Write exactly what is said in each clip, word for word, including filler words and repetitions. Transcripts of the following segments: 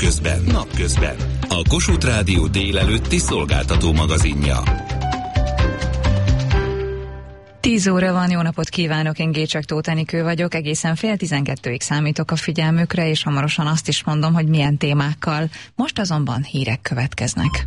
Napközben. Napközben. A Kossuth Rádió délelőtti szolgáltató magazinja. Tíz óra van, jó napot kívánok, én Gécsek Tóth Enikő vagyok, egészen fél tizenkettőig számítok a figyelmükre, és hamarosan azt is mondom, hogy milyen témákkal. Most azonban hírek következnek.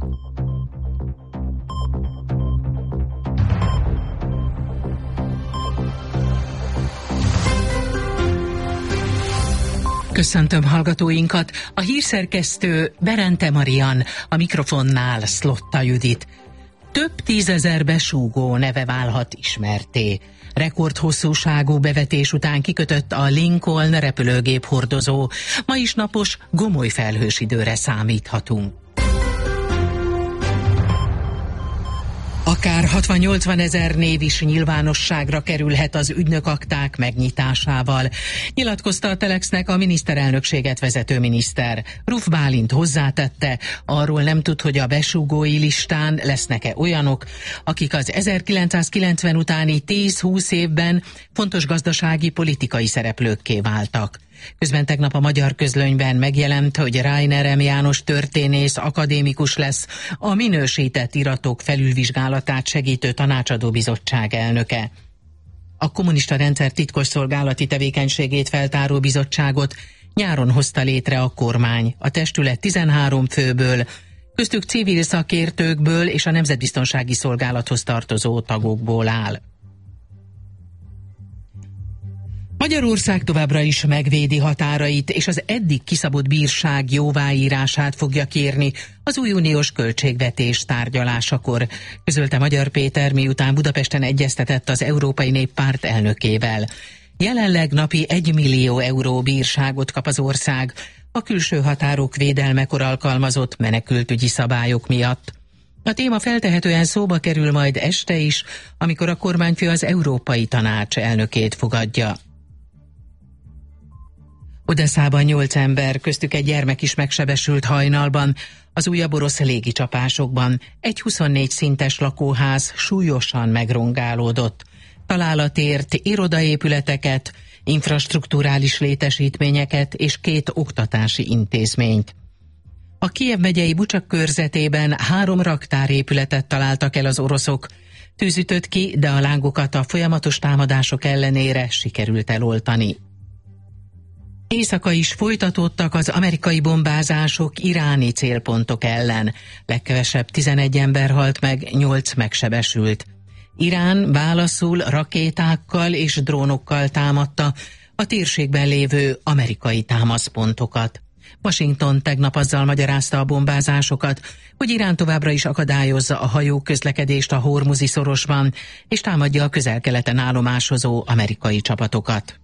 Köszöntöm hallgatóinkat, a hírszerkesztő Berente Marian, a mikrofonnál Szlotta Judit. Több tízezer besúgó neve válhat ismertté. Rekordhosszúságú bevetés után kikötött a Lincoln repülőgép hordozó. Ma is napos, gomoly felhős időre számíthatunk. Akár hatvan-nyolcvan ezer név is nyilvánosságra kerülhet az ügynökakták megnyitásával, nyilatkozta a Telexnek a miniszterelnökséget vezető miniszter. Ruf Bálint hozzátette, arról nem tud, hogy a besúgói listán lesznek-e olyanok, akik az ezerkilencszázkilencven utáni tíz-húsz évben fontos gazdasági, politikai szereplőkké váltak. Közben tegnap a Magyar Közlönyben megjelent, hogy Reiner M. János történész akadémikus lesz a minősített iratok felülvizsgálatát segítő tanácsadóbizottság elnöke. A kommunista rendszer titkosszolgálati tevékenységét feltáró bizottságot nyáron hozta létre a kormány. A testület tizenhárom főből, köztük civil szakértőkből és a Nemzetbiztonsági Szolgálathoz tartozó tagokból áll. Magyarország továbbra is megvédi határait, és az eddig kiszabott bírság jóváírását fogja kérni az új uniós költségvetés tárgyalásakor, közölte Magyar Péter, miután Budapesten egyeztetett az Európai Néppárt elnökével. Jelenleg napi egy millió euró bírságot kap az ország a külső határok védelmekor alkalmazott menekültügyi szabályok miatt. A téma feltehetően szóba kerül majd este is, amikor a kormányfő az Európai Tanács elnökét fogadja. Odesszában nyolc ember, köztük egy gyermek is megsebesült hajnalban, az újabb orosz légicsapásokban. Egy huszonnégy szintes lakóház súlyosan megrongálódott. Találat ért irodaépületeket, infrastrukturális létesítményeket és két oktatási intézményt. A Kijev megyei Bucsak körzetében három raktárépületet találtak el az oroszok. Tűz ütött ki, de a lángokat a folyamatos támadások ellenére sikerült eloltani. Éjszaka is folytatódtak az amerikai bombázások iráni célpontok ellen. Legkevesebb tizenegy ember halt meg, nyolc megsebesült. Irán válaszul rakétákkal és drónokkal támadta a térségben lévő amerikai támaszpontokat. Washington tegnap azzal magyarázta a bombázásokat, hogy Irán továbbra is akadályozza a hajó közlekedést a Hormuzi szorosban, és támadja a közel-keleten állomásozó amerikai csapatokat.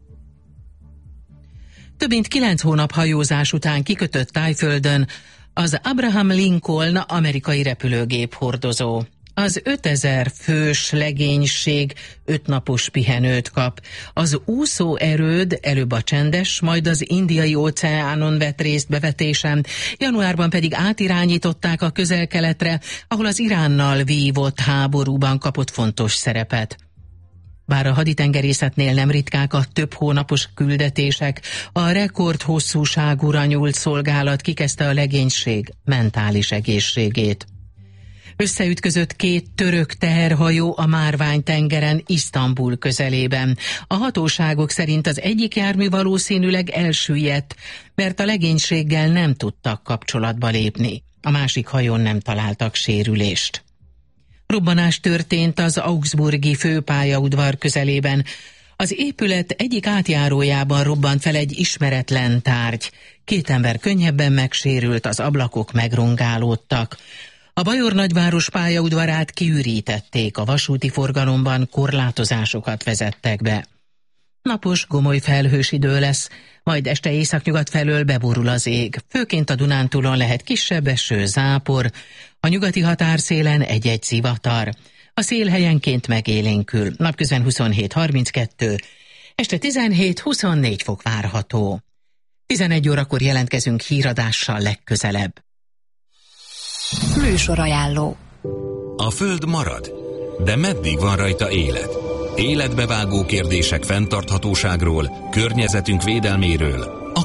Több mint kilenc hónap hajózás után kikötött Thaiföldön az Abraham Lincoln amerikai repülőgép hordozó. Az ötezer fős legénység ötnapos pihenőt kap. Az úszó erőd előbb a Csendes, majd az Indiai óceánon vett részt bevetésen, januárban pedig átirányították a közel-keletre, ahol az Iránnal vívott háborúban kapott fontos szerepet. Bár a haditengerészetnél nem ritkák a több hónapos küldetések, a rekordhosszúságúra nyúlt szolgálat kikezdte a legénység mentális egészségét. Összeütközött két török teherhajó a Márvány-tengeren, Isztambul közelében. A hatóságok szerint az egyik jármű valószínűleg elsüllyedt, mert a legénységgel nem tudtak kapcsolatba lépni. A másik hajón nem találtak sérülést. Robbanás történt az augsburgi főpályaudvar közelében. Az épület egyik átjárójában robbant fel egy ismeretlen tárgy. Két ember könnyebben megsérült, az ablakok megrongálódtak. A Bajor nagyváros pályaudvarát kiürítették, a vasúti forgalomban korlátozásokat vezettek be. Napos, gomoly felhős idő lesz, majd este északnyugat felől beborul az ég. Főként a Dunántúlon lehet kisebb eső, zápor, a nyugati határszélen egy-egy zivatar. A szél helyenként megélénkül, napközben huszonhét harminckettő, este tizenhét-huszonnégy fok várható. tizenegy órakor jelentkezünk híradással legközelebb. Műsorajánló. A Föld marad, de meddig van rajta élet? Életbevágó kérdések fenntarthatóságról, környezetünk védelméről, a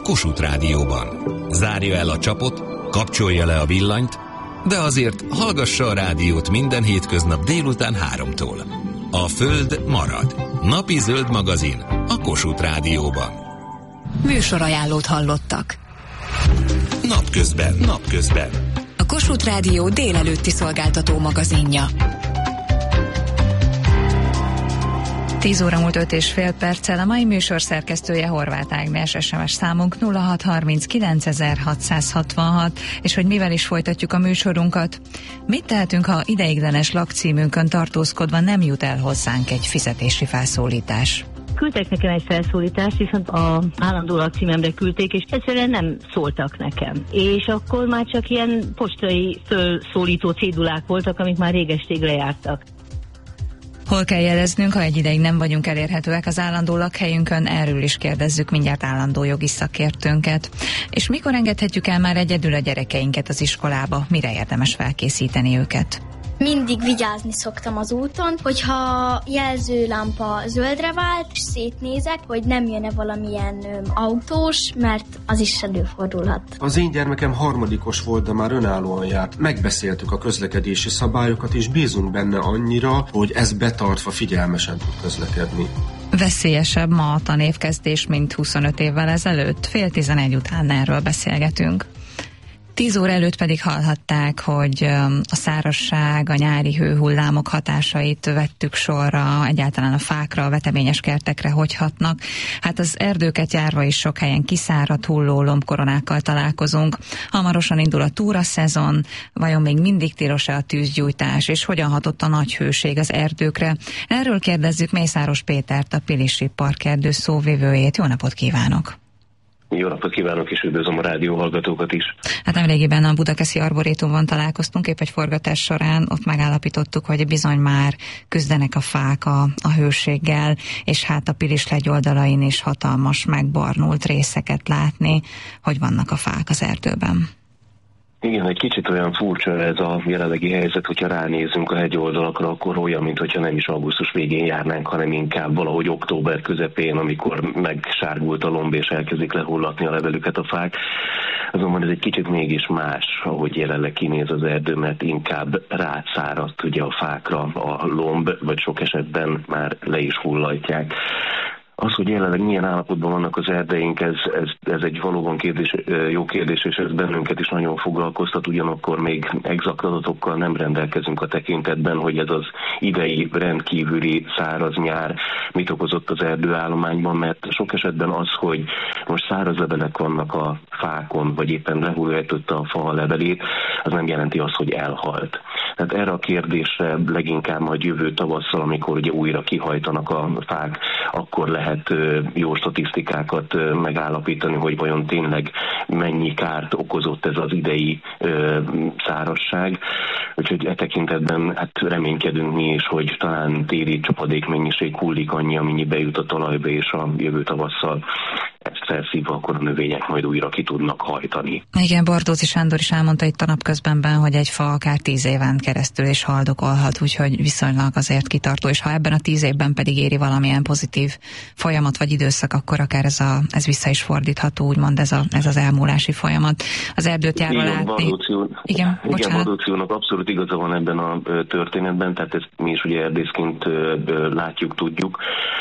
Kossuth Rádióban. Zárja el a csapot, kapcsolja le a villanyt, de azért hallgassa a rádiót minden hétköznap délután háromtól. A Föld marad. Napi zöld magazin a Kossuth Rádióban. Műsorajánlót hallottak. Napközben, napközben. A Kossuth Rádió délelőtti szolgáltató magazinja. tíz óra múlt öt és fél perccel, a mai műsor szerkesztője Horváth Ágnes, es em es számunk nulla hat harminc kilencezer-hatszázhatvanhat, és hogy mivel is folytatjuk a műsorunkat. Mit tehetünk, ha ideiglenes lakcímünkön tartózkodva nem jut el hozzánk egy fizetési felszólítás? Küldtek nekem egy felszólítást, viszont az állandó lakcímemre küldték, és egyszerűen nem szóltak nekem. És akkor már csak ilyen postai felszólító cédulák voltak, amik már régestég lejártak. Hol kell jeleznünk, ha egy ideig nem vagyunk elérhetőek az állandó lakhelyünkön? Erről is kérdezzük mindjárt állandó jogi szakértőnket. És mikor engedhetjük el már egyedül a gyerekeinket az iskolába? Mire érdemes felkészíteni őket? Mindig vigyázni szoktam az úton, hogyha jelzőlámpa zöldre vált, és szétnézek, hogy nem jön-e valamilyen ö, autós, mert az is előfordulhat. Az én gyermekem harmadikos volt, de már önállóan járt. Megbeszéltük a közlekedési szabályokat, és bízunk benne annyira, hogy ez betartva figyelmesen tud közlekedni. Veszélyesebb ma a tanévkezdés, mint huszonöt évvel ezelőtt? Fél tizenegy után erről beszélgetünk. Tíz óra előtt pedig hallhatták, hogy a szárazság, a nyári hőhullámok hatásait vettük sorra, egyáltalán a fákra, a veteményes kertekre hogy hatnak. Hát az erdőket járva is sok helyen kiszáradt, hulló lombkoronákkal találkozunk. Hamarosan indul a túraszezon, vajon még mindig tilos-e a tűzgyújtás, és hogyan hatott a nagy hőség az erdőkre? Erről kérdezzük Mészáros Pétert, a Pilisi Parkerdő szóvivőjét. Jó napot kívánok! Jó napot kívánok, és üdvözlöm a rádióhallgatókat is. Hát nemrégiben a Budakeszi Arborétumban találkoztunk, épp egy forgatás során, ott megállapítottuk, hogy bizony már küzdenek a fák a, a hőséggel, és hát a Pilis legyoldalain is hatalmas, megbarnult részeket látni, hogy vannak a fák az erdőben. Igen, egy kicsit olyan furcsa ez a jelenlegi helyzet, hogyha ránézünk a hegyoldalakra, akkor olyan, mintha nem is augusztus végén járnánk, hanem inkább valahogy október közepén, amikor megsárgult a lomb és elkezdik lehullatni a levelüket a fák. Azonban ez egy kicsit mégis más, ahogy jelenleg kinéz az erdő, mert inkább rászáradt ugye a fákra a lomb, vagy sok esetben már le is hullatják. Az, hogy jelenleg milyen állapotban vannak az erdeink, ez, ez, ez egy valóban kérdés, jó kérdés, és ez bennünket is nagyon foglalkoztat, ugyanakkor még exakt adatokkal nem rendelkezünk a tekintetben, hogy ez az idei rendkívüli száraz nyár mit okozott az erdőállományban, mert sok esetben az, hogy most száraz levelek vannak a fákon, vagy éppen lehulajtotta a fa a levelét, az nem jelenti azt, hogy elhalt. Tehát erre a kérdésre leginkább majd jövő tavasszal, amikor ugye újra kihajtanak a fák, akkor lehet jó statisztikákat megállapítani, hogy vajon tényleg mennyi kárt okozott ez az idei szárazság. Úgyhogy e tekintetben hát reménykedünk mi is, hogy talán téli csapadékmennyiség hullik annyi, amennyi bejut a talajba, és a jövő tavasszal ezt felszívva, akkor a növények majd újra ki tudnak hajtani. Igen, Bardóczy Sándor is elmondta itt a napközbenben, hogy egy fa akár tíz éven keresztül is haldokolhat, úgyhogy viszonylag azért kitartó, és ha ebben a tíz évben pedig éri valamilyen pozitív folyamat vagy időszak, akkor akár ez, a, ez vissza is fordítható, úgymond ez, a, ez az elmúlási folyamat. Az erdőt járva igen, látni. Bardóczy, igen, igen, Bardóczy úrnak abszolút igaza van ebben a történetben, tehát ezt mi is ugye erdészként látjuk, tudjuk.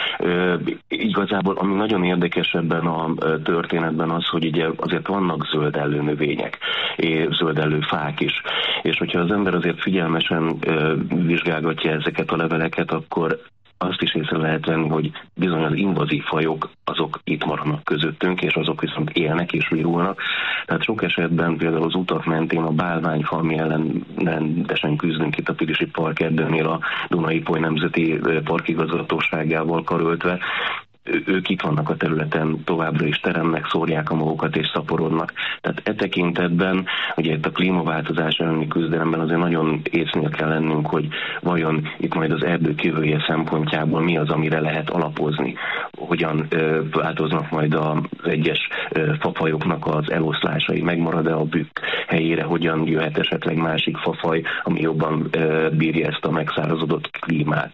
Igazából, ami nagyon érdekes ebben a történetben az, hogy ugye azért vannak zöldellő növények, és zöldellő fák is, és hogyha az ember azért figyelmesen vizsgálgatja ezeket a leveleket, akkor azt is észre lehet venni, hogy bizony az invazív fajok azok itt maradnak közöttünk, és azok viszont élnek és virulnak. Tehát sok esetben például az utak mentén a bálványfa, ami ellen rendesen küzdünk itt a Pilisi Parkerdőnél a Duna-Ipoly Nemzeti Parkigazgatóságával karöltve, ők itt vannak a területen, továbbra is teremnek, szórják a magukat és szaporodnak. Tehát e tekintetben, ugye itt a klímaváltozás elleni küzdelemben azért nagyon észnél kell lennünk, hogy vajon itt majd az erdők jövője szempontjából mi az, amire lehet alapozni. Hogyan ö, változnak majd az egyes ö, fafajoknak az eloszlásai, megmarad-e a bükk helyére, hogyan jöhet esetleg másik fafaj, ami jobban ö, bírja ezt a megszárazodott klímát.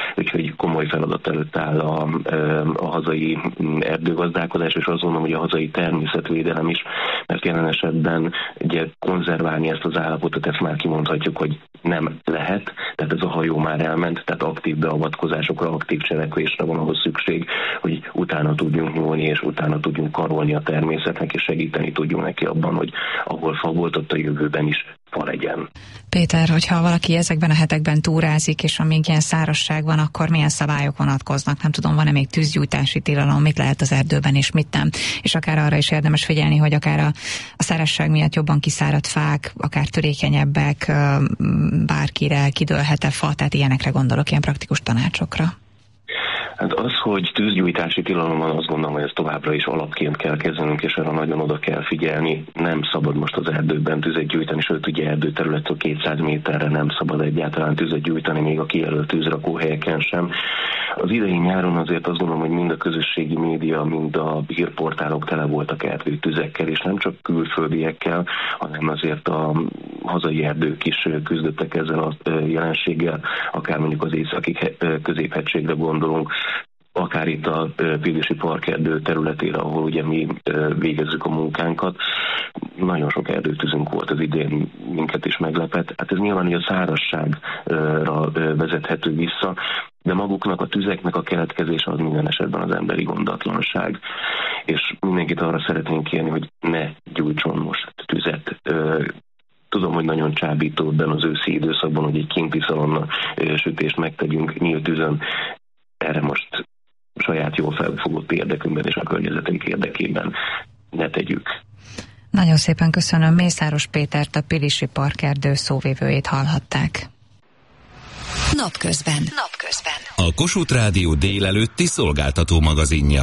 úgyhogy komoly feladat előtt áll a, a hazai erdőgazdálkodás, és azt gondolom, hogy a hazai természetvédelem is, mert jelen esetben ugye konzerválni ezt az állapotot, ezt már kimondhatjuk, hogy nem lehet, tehát ez a hajó már elment, tehát aktív beavatkozásokra, aktív cselekvésre van ahhoz szükség, hogy utána tudjunk nyúlni, és utána tudjunk karolni a természetnek, és segíteni tudjunk neki abban, hogy ahol fa volt, ott a jövőben is fa legyen. Péter, hogyha valaki ezekben a hetekben túrázik, és amíg ilyen szárazság van, akkor milyen szabályok vonatkoznak? Nem tudom, van-e még tűzgyújtási tilalom, mit lehet az erdőben, és mit nem? És akár arra is érdemes figyelni, hogy akár a, a szárazság miatt jobban kiszáradt fák, akár törékenyebbek, bárkire kidőlhet-e fa, tehát ilyenekre gondolok, ilyen praktikus tanácsokra. Hát az, hogy tűzgyújtási tilalom van, azt gondolom, hogy ezt továbbra is alapként kell kezelnünk, és arra nagyon oda kell figyelni. Nem szabad most az erdőben tüzet gyújtani, sőt, ugye erdőterülettől kétszáz méterre nem szabad egyáltalán tüzet gyújtani, még a kijelölt tűzrakóhelyeken sem. Az idei nyáron azért azt gondolom, hogy mind a közösségi média, mind a hírportálok tele voltak erdőtüzekkel, és nem csak külföldiekkel, hanem azért a hazai erdők is küzdöttek ezzel a jelenséggel, akár mondjuk az északi középhegységre gondolunk, akár itt a Pilisi Parkerdő területére, ahol ugye mi végezzük a munkánkat. Nagyon sok erdőtüzünk volt az idén, minket is meglepett. Hát ez nyilván a szárazságra vezethető vissza, de maguknak a tüzeknek a keletkezése az minden esetben az emberi gondatlanság. És mindenkit arra szeretnénk kérni, hogy ne gyújtson most tüzet. Tudom, hogy nagyon csábító ebben az őszi időszakban, hogy egy kinti szalonna sütést megtegyünk nyílt tüzön. Erre most saját jól felfogott érdekünkben és a környezetünk érdekében ne tegyük. Nagyon szépen köszönöm. Mészáros Pétert, a Pilisi Parkerdő szóvivőjét hallhatták. Napközben. Napközben. A Kossuth Rádió délelőtti szolgáltató magazinja.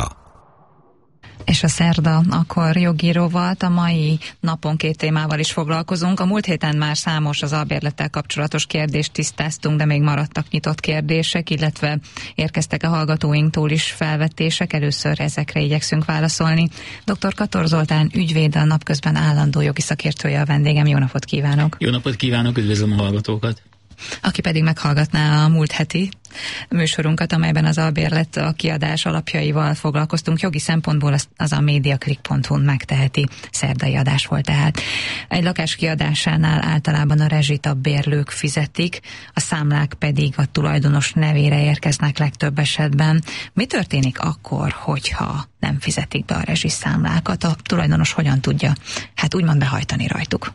És a szerda, akkor jogi rovat, a mai napon két témával is foglalkozunk. A múlt héten már számos az albérlettel kapcsolatos kérdést tisztáztunk, de még maradtak nyitott kérdések, illetve érkeztek a hallgatóinktól is felvetések. Először ezekre igyekszünk válaszolni. doktor Kator Zoltán ügyvéd, a Napközben állandó jogi szakértője a vendégem. Jó napot kívánok! Jó napot kívánok, üdvözlöm a hallgatókat! Aki pedig meghallgatná a múlt heti műsorunkat, amelyben az albérlet a kiadás alapjaival foglalkoztunk, jogi szempontból az, az a mediaclick pont hu-n megteheti. Szerdai adás volt tehát. Egy lakás kiadásánál általában a rezsit a bérlők fizetik, a számlák pedig a tulajdonos nevére érkeznek legtöbb esetben. Mi történik akkor, hogyha nem fizetik be a rezsiszámlákat? A tulajdonos hogyan tudja, hát úgymond behajtani rajtuk?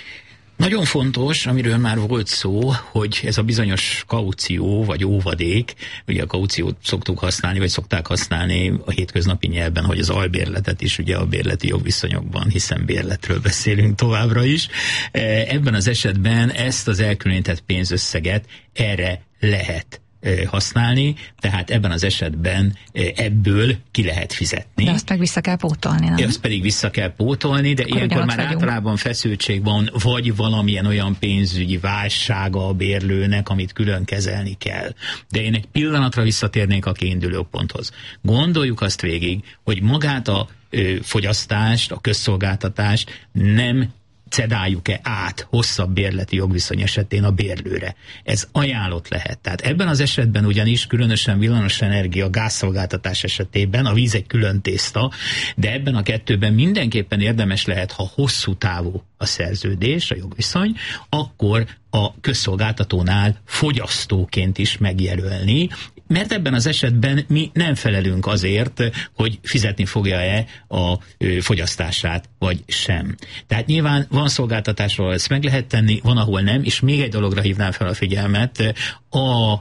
Nagyon fontos, amiről már volt szó, hogy ez a bizonyos kaució vagy óvadék, ugye a kauciót szoktuk használni, vagy szokták használni a hétköznapi nyelven, hogy az albérletet is ugye a bérleti jogviszonyokban, hiszen bérletről beszélünk továbbra is. Ebben az esetben ezt az elkülönített pénzösszeget erre lehet használni, tehát ebben az esetben ebből ki lehet fizetni. De azt meg vissza kell pótolni, nem? Azt pedig vissza kell pótolni, de akkor ilyenkor már vagyunk. Általában feszültség van, vagy valamilyen olyan pénzügyi válsága a bérlőnek, amit külön kezelni kell. De én egy pillanatra visszatérnék a kiinduló ponthoz. Gondoljuk azt végig, hogy magát a ö, fogyasztást, a közszolgáltatást nem cedáljuk-e át hosszabb bérleti jogviszony esetén a bérlőre. Ez ajánlott lehet. Tehát ebben az esetben ugyanis különösen villamosenergia, gázszolgáltatás esetében a víz egy külön tészta, de ebben a kettőben mindenképpen érdemes lehet, ha hosszú távú a szerződés, a jogviszony, akkor a közszolgáltatónál fogyasztóként is megjelölni, mert ebben az esetben mi nem felelünk azért, hogy fizetni fogja-e a fogyasztását, vagy sem. Tehát nyilván van szolgáltatásról, ezt meg lehet tenni, van, ahol nem, és még egy dologra hívnám fel a figyelmet, a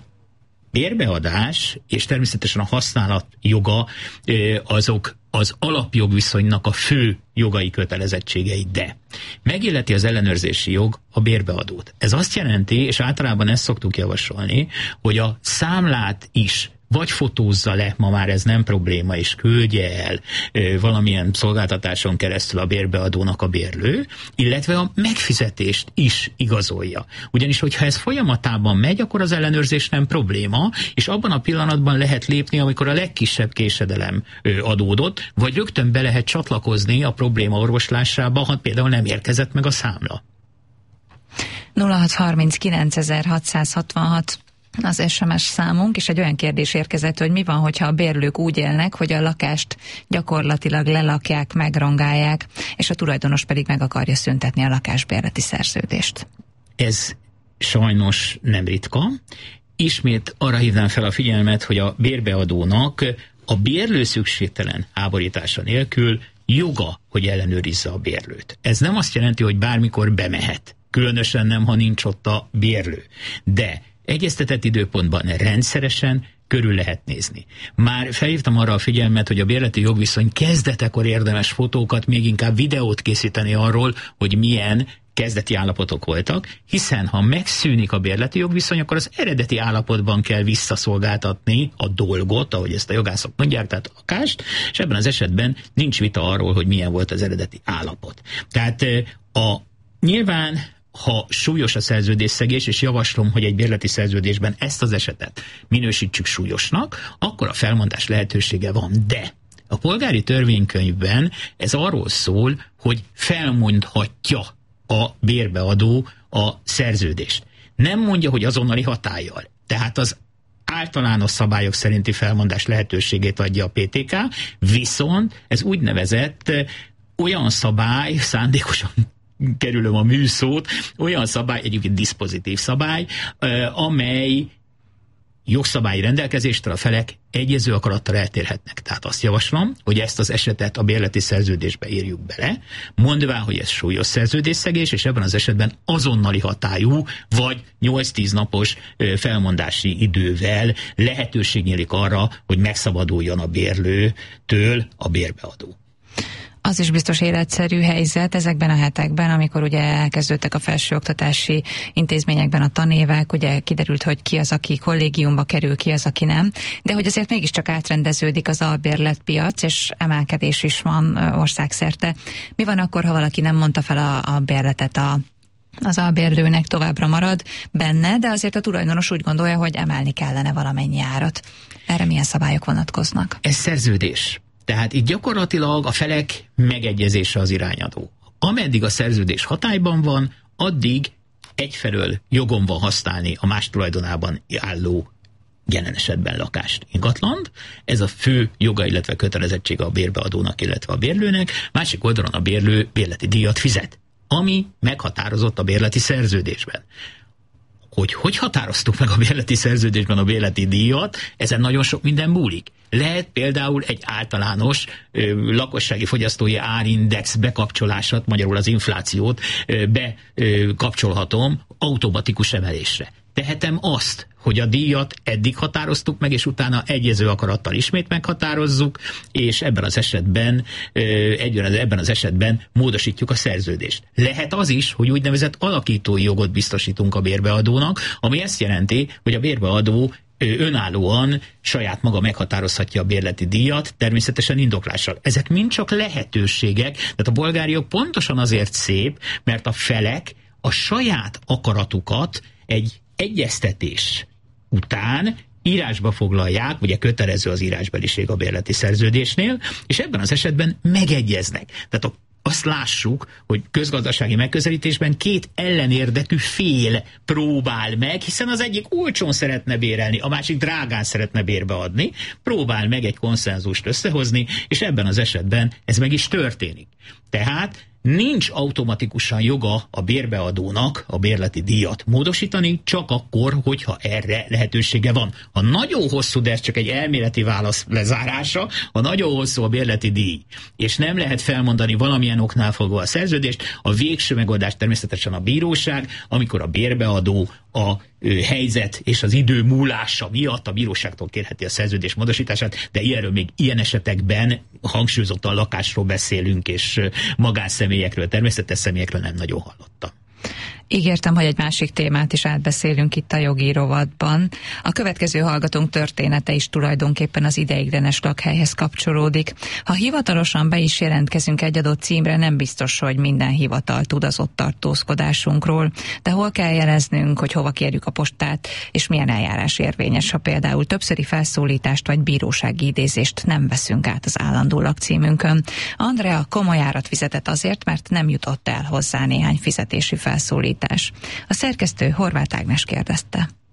bérbeadás és természetesen a használat joga azok az alapjogviszonynak a fő jogai, kötelezettségei, de megilleti az ellenőrzési jog a bérbeadót. Ez azt jelenti, és általában ezt szoktuk javasolni, hogy a számlát is vagy fotózza le, ma már ez nem probléma, és küldje el ö, valamilyen szolgáltatáson keresztül a bérbeadónak a bérlő, illetve a megfizetést is igazolja. Ugyanis, hogyha ez folyamatában megy, akkor az ellenőrzés nem probléma, és abban a pillanatban lehet lépni, amikor a legkisebb késedelem ö, adódott, vagy rögtön be lehet csatlakozni a probléma orvoslásába, ha például nem érkezett meg a számla. nulla hat harminckilenc ezerhatszázhatvanhat az es em es számunk, és egy olyan kérdés érkezett, hogy mi van, hogyha a bérlők úgy élnek, hogy a lakást gyakorlatilag lelakják, megrongálják, és a tulajdonos pedig meg akarja szüntetni a lakásbérleti szerződést. Ez sajnos nem ritka. Ismét arra hívnám fel a figyelmet, hogy a bérbeadónak a bérlő szükségtelen háborítása nélkül joga, hogy ellenőrizze a bérlőt. Ez nem azt jelenti, hogy bármikor bemehet. Különösen nem, ha nincs ott a bérlő. De egyeztetett időpontban rendszeresen körül lehet nézni. Már felhívtam arra a figyelmet, hogy a bérleti jogviszony kezdetekor érdemes fotókat, még inkább videót készíteni arról, hogy milyen kezdeti állapotok voltak, hiszen ha megszűnik a bérleti jogviszony, akkor az eredeti állapotban kell visszaszolgáltatni a dolgot, ahogy ezt a jogászok mondják, tehát a lakást, és ebben az esetben nincs vita arról, hogy milyen volt az eredeti állapot. Tehát a nyilván ha súlyos a szerződésszegés, és javaslom, hogy egy bérleti szerződésben ezt az esetet minősítsük súlyosnak, akkor a felmondás lehetősége van. De a polgári törvénykönyvben ez arról szól, hogy felmondhatja a bérbeadó a szerződést. Nem mondja, hogy azonnali hatállyal. Tehát az általános szabályok szerinti felmondás lehetőségét adja a pé té ká, viszont ez úgynevezett olyan szabály, szándékosan kerülöm a műszót, olyan szabály, egyébként diszpozitív szabály, amely jogszabályi rendelkezéstől a felek egyező akarattal eltérhetnek. Tehát azt javaslom, hogy ezt az esetet a bérleti szerződésbe írjuk bele, mondván, hogy ez súlyos szerződésszegés, és ebben az esetben azonnali hatályú, vagy nyolc-tíz napos felmondási idővel lehetőség nyílik arra, hogy megszabaduljon a bérlőtől a bérbeadó. Az is biztos életszerű helyzet ezekben a hetekben, amikor ugye elkezdődtek a felsőoktatási intézményekben a tanévek, ugye kiderült, hogy ki az, aki kollégiumba kerül, ki az, aki nem, de hogy azért mégiscsak átrendeződik az albérletpiac, és emelkedés is van országszerte. Mi van akkor, ha valaki nem mondta fel a, a bérletet a az albérlőnek, továbbra marad benne, de azért a tulajdonos úgy gondolja, hogy emelni kellene valamennyi árat. Erre milyen szabályok vonatkoznak? Ez szerződés. Tehát itt gyakorlatilag a felek megegyezése az irányadó. Ameddig a szerződés hatályban van, addig egyfelől jogom van használni a más tulajdonában álló, jelen esetben lakást, ingatlant. Ez a fő joga, illetve kötelezettsége a bérbeadónak, illetve a bérlőnek. Másik oldalon a bérlő bérleti díjat fizet, ami meghatározott a bérleti szerződésben. Hogy hogy határoztuk meg a bérleti szerződésben a bérleti díjat, ezen nagyon sok minden múlik. Lehet például egy általános ö, lakossági fogyasztói árindex bekapcsolását, magyarul az inflációt ö, bekapcsolhatom automatikus emelésre. Tehetem azt, hogy a díjat eddig határoztuk meg, és utána egyező akarattal ismét meghatározzuk, és ebben az esetben egyben, ebben az esetben módosítjuk a szerződést. Lehet az is, hogy úgynevezett alakítói jogot biztosítunk a bérbeadónak, ami ezt jelenti, hogy a bérbeadó önállóan saját maga meghatározhatja a bérleti díjat, természetesen indoklással. Ezek mind csak lehetőségek, tehát a polgári jog pontosan azért szép, mert a felek a saját akaratukat egy egyeztetés után írásba foglalják, ugye kötelező az írásbeliség a bérleti szerződésnél, és ebben az esetben megegyeznek. Tehát a azt lássuk, hogy közgazdasági megközelítésben két ellenérdekű fél próbál meg, hiszen az egyik olcsón szeretne bérelni, a másik drágán szeretne bérbeadni, próbál meg egy konszenzust összehozni, és ebben az esetben ez meg is történik. Tehát nincs automatikusan joga a bérbeadónak a bérleti díjat módosítani, csak akkor, hogyha erre lehetősége van. Ha nagyon hosszú, de ez csak egy elméleti válasz lezárása, ha nagyon hosszú a bérleti díj, és nem lehet felmondani valamilyen oknál fogva a szerződést, a végső megoldás természetesen a bíróság, amikor a bérbeadó a helyzet és az idő múlása miatt a bíróságtól kérheti a szerződés módosítását, de ilyenről még ilyen esetekben hangsúlyozottan lakásról beszélünk, és magánszemélyekről, természetes személyekről nem nagyon hallottam. Ígértem, hogy egy másik témát is átbeszélünk itt a jogi rovatban. A következő hallgatónk története is tulajdonképpen az ideiglenes lakhelyhez kapcsolódik. Ha hivatalosan be is jelentkezünk egy adott címre, nem biztos, hogy minden hivatal tud az ott tartózkodásunkról. De hol kell jeleznünk, hogy hova kérjük a postát, és milyen eljárás érvényes, ha például többszöri felszólítást vagy bírósági idézést nem veszünk át az állandó lakcímünkön. Andrea komoly árat fizetett azért, mert nem jutott el hozzá néhány fizetési felszólítás. A szerkesztő Horváth Ágnes kérdezte.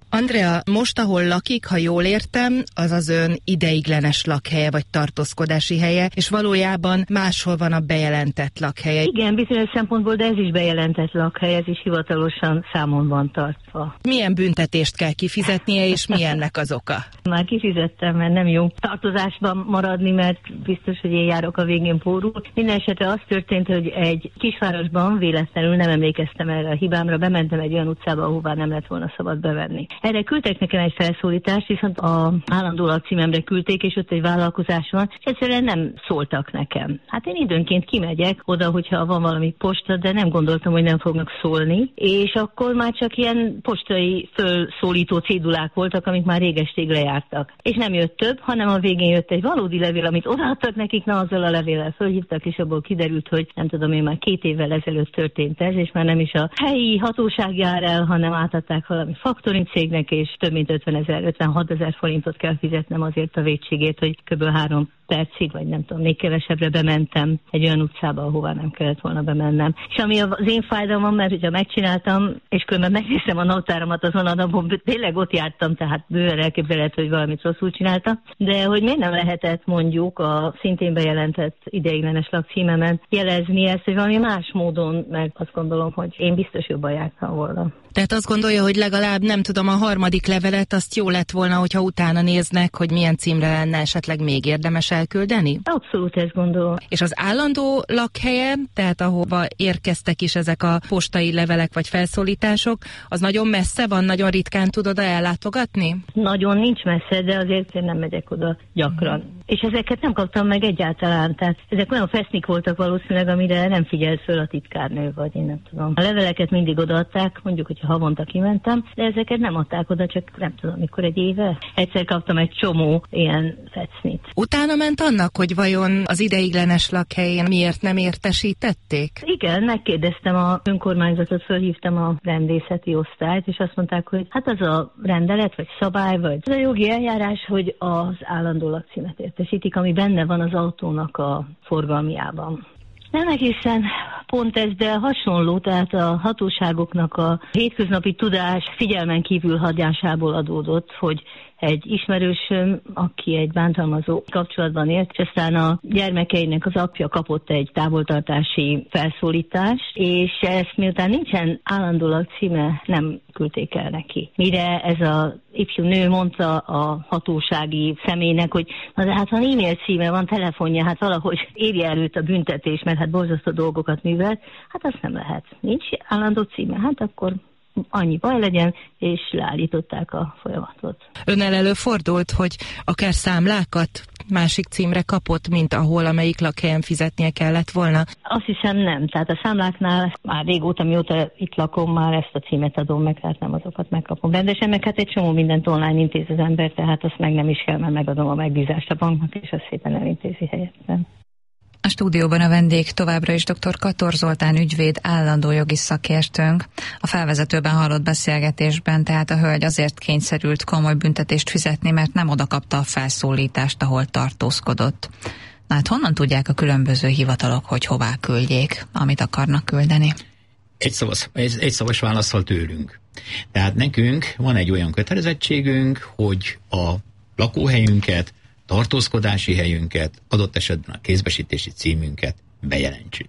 Andrea, most ahol lakik, ha jól értem, az az ön ideiglenes lakhelye vagy tartózkodási helye, és valójában máshol van a bejelentett lakhelye. Igen, bizonyos szempontból, de ez is bejelentett lakhely, ez is hivatalosan számon van tartva. Milyen büntetést kell kifizetnie, és mi ennek az oka? Már kifizettem, mert nem jó tartozásban maradni, mert biztos, hogy én járok a végén pórul. Minden esetre az történt, hogy egy kisvárosban véletlenül, nem emlékeztem erre a hibámra, bementem egy olyan utcába, ahová nem lett volna szabad bevenni. Erre küldtek nekem egy felszólítást, viszont a állandó lakcímemre küldték, és ott egy vállalkozás van, és egyszerűen nem szóltak nekem. Hát én időnként kimegyek oda, hogyha van valami posta, de nem gondoltam, hogy nem fognak szólni, és akkor már csak ilyen postai fölszólító cédulák voltak, amik már réges-rég lejártak. És nem jött több, hanem a végén jött egy valódi levél, amit odaadtak nekik, na azzal a levéllel fölhívtak, és abból kiderült, hogy nem tudom én, már két évvel ezelőtt történt ez, és már nem is a helyi hatóság jár el, hanem átadták valami faktoring cégnek, és több mint ötvenezer, ötvenhatezer forintot kell fizetnem azért a vétségét, hogy kb. három percig, vagy nem tudom, még kevesebbre bementem egy olyan utcába, ahová nem kellett volna bemennem. És ami az én fájdalmam, mert hogyha megcsináltam, és különben megnézem a naptáramat azon a napon, tényleg ott jártam, tehát bőven elképzelhető, hogy valamit rosszul csináltam, de hogy miért nem lehetett mondjuk a szintén bejelentett ideiglenes lakcímemen jelezni ezt, hogy valami más módon, meg azt gondolom, hogy én biztos jobban jártam volna. Tehát azt gondolja, hogy legalább, nem tudom, a harmadik levelet, azt jó lett volna, hogyha utána néznek, hogy milyen címre lenne esetleg még érdemes elküldeni? Abszolút ezt gondolom. És az állandó lakhelye, tehát ahova érkeztek is ezek a postai levelek vagy felszólítások, az nagyon messze van, nagyon ritkán tud oda ellátogatni? Nagyon nincs messze, de azért én nem megyek oda gyakran. Mm. És ezeket nem kaptam meg egyáltalán, tehát ezek olyan fesznik voltak valószínűleg, amire nem figyelt föl a titkárnő, vagy én nem tudom. A leveleket mindig odaadták, mondjuk, hogy havonta kimentem, de ezeket nem adták oda, csak nem tudom, mikor egy éve. Egyszer kaptam egy csomó ilyen fecnit. Utána ment annak, hogy vajon az ideiglenes lakhelyén miért nem értesítették? Igen, megkérdeztem a önkormányzatot, fölhívtam a rendészeti osztályt, és azt mondták, hogy hát az a rendelet, vagy szabály, vagy az a jogi eljárás, hogy az állandó lakcímet értesítik, ami benne van az autónak a forgalmiában. Nem egészen pont ez, de hasonló, tehát a hatóságoknak a hétköznapi tudás figyelmen kívül hagyásából adódott, hogy egy ismerősöm, aki egy bántalmazó kapcsolatban élt, és aztán a gyermekeinek az apja kapott egy távoltartási felszólítást, és ezt miután nincsen állandó lakcíme, nem küldték el neki. Mire ez az ifjú nő mondta a hatósági személynek, hogy na de hát ha e-mail címe van, telefonja, hát valahogy érje előtt a büntetés, mert hát borzasztó dolgokat művelt, hát azt nem lehet. Nincs állandó címe, hát akkor annyi baj legyen, és leállították a folyamatot. Önnel előfordult, hogy akár számlákat másik címre kapott, mint ahol amelyik lakhelyen fizetnie kellett volna? Azt hiszem nem. Tehát a számláknál már régóta, mióta itt lakom, már ezt a címet adom meg, tehát nem azokat megkapom rendesen, meg hát egy csomó mindent online intéz az ember, tehát azt meg nem is kell, mert megadom a megbízást a banknak, és azt szépen elintézi helyettem. A stúdióban a vendég továbbra is dr. Kator Zoltán ügyvéd, állandó jogi szakértőnk. A felvezetőben hallott beszélgetésben tehát a hölgy azért kényszerült komoly büntetést fizetni, mert nem oda kapta a felszólítást, ahol tartózkodott. Na hát honnan tudják a különböző hivatalok, hogy hová küldjék, amit akarnak küldeni? Egy szavas, egy, egy szavas válaszol tőlünk. Tehát nekünk van egy olyan kötelezettségünk, hogy a lakóhelyünket, tartózkodási helyünket, adott esetben a kézbesítési címünket bejelentsük.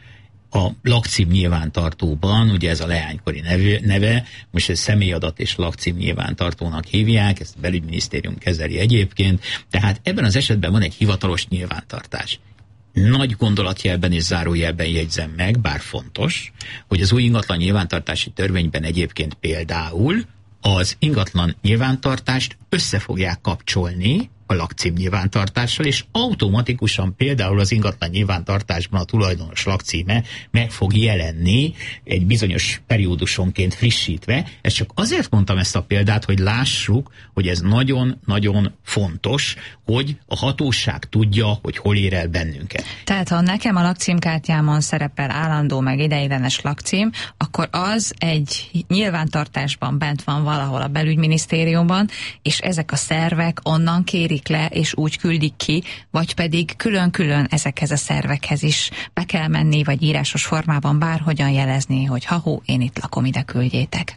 A lakcím nyilvántartóban, ugye ez a leánykori neve, neve most ez személyadat és lakcím nyilvántartónak hívják, ezt a belügyminisztérium kezeli egyébként, tehát ebben az esetben van egy hivatalos nyilvántartás. Nagy gondolatjelben és zárójelben jegyzem meg, bár fontos, hogy az új ingatlan nyilvántartási törvényben egyébként például az ingatlan nyilvántartást össze fogják kapcsolni a lakcím nyilvántartással, és automatikusan például az ingatlan nyilvántartásban a tulajdonos lakcíme meg fog jelenni egy bizonyos periódusonként frissítve. Ezt csak azért mondtam ezt a példát, hogy lássuk, hogy ez nagyon-nagyon fontos, hogy a hatóság tudja, hogy hol ér el bennünket. Tehát ha nekem a lakcímkártyámon szerepel állandó meg ideiglenes lakcím, akkor az egy nyilvántartásban bent van valahol a belügyminisztériumban, és ezek a szervek onnan kérik le, és úgy küldik ki, vagy pedig külön-külön ezekhez a szervekhez is be kell menni, vagy írásos formában bárhogyan jelezni, hogy ha-hó, én itt lakom, ide küldjétek.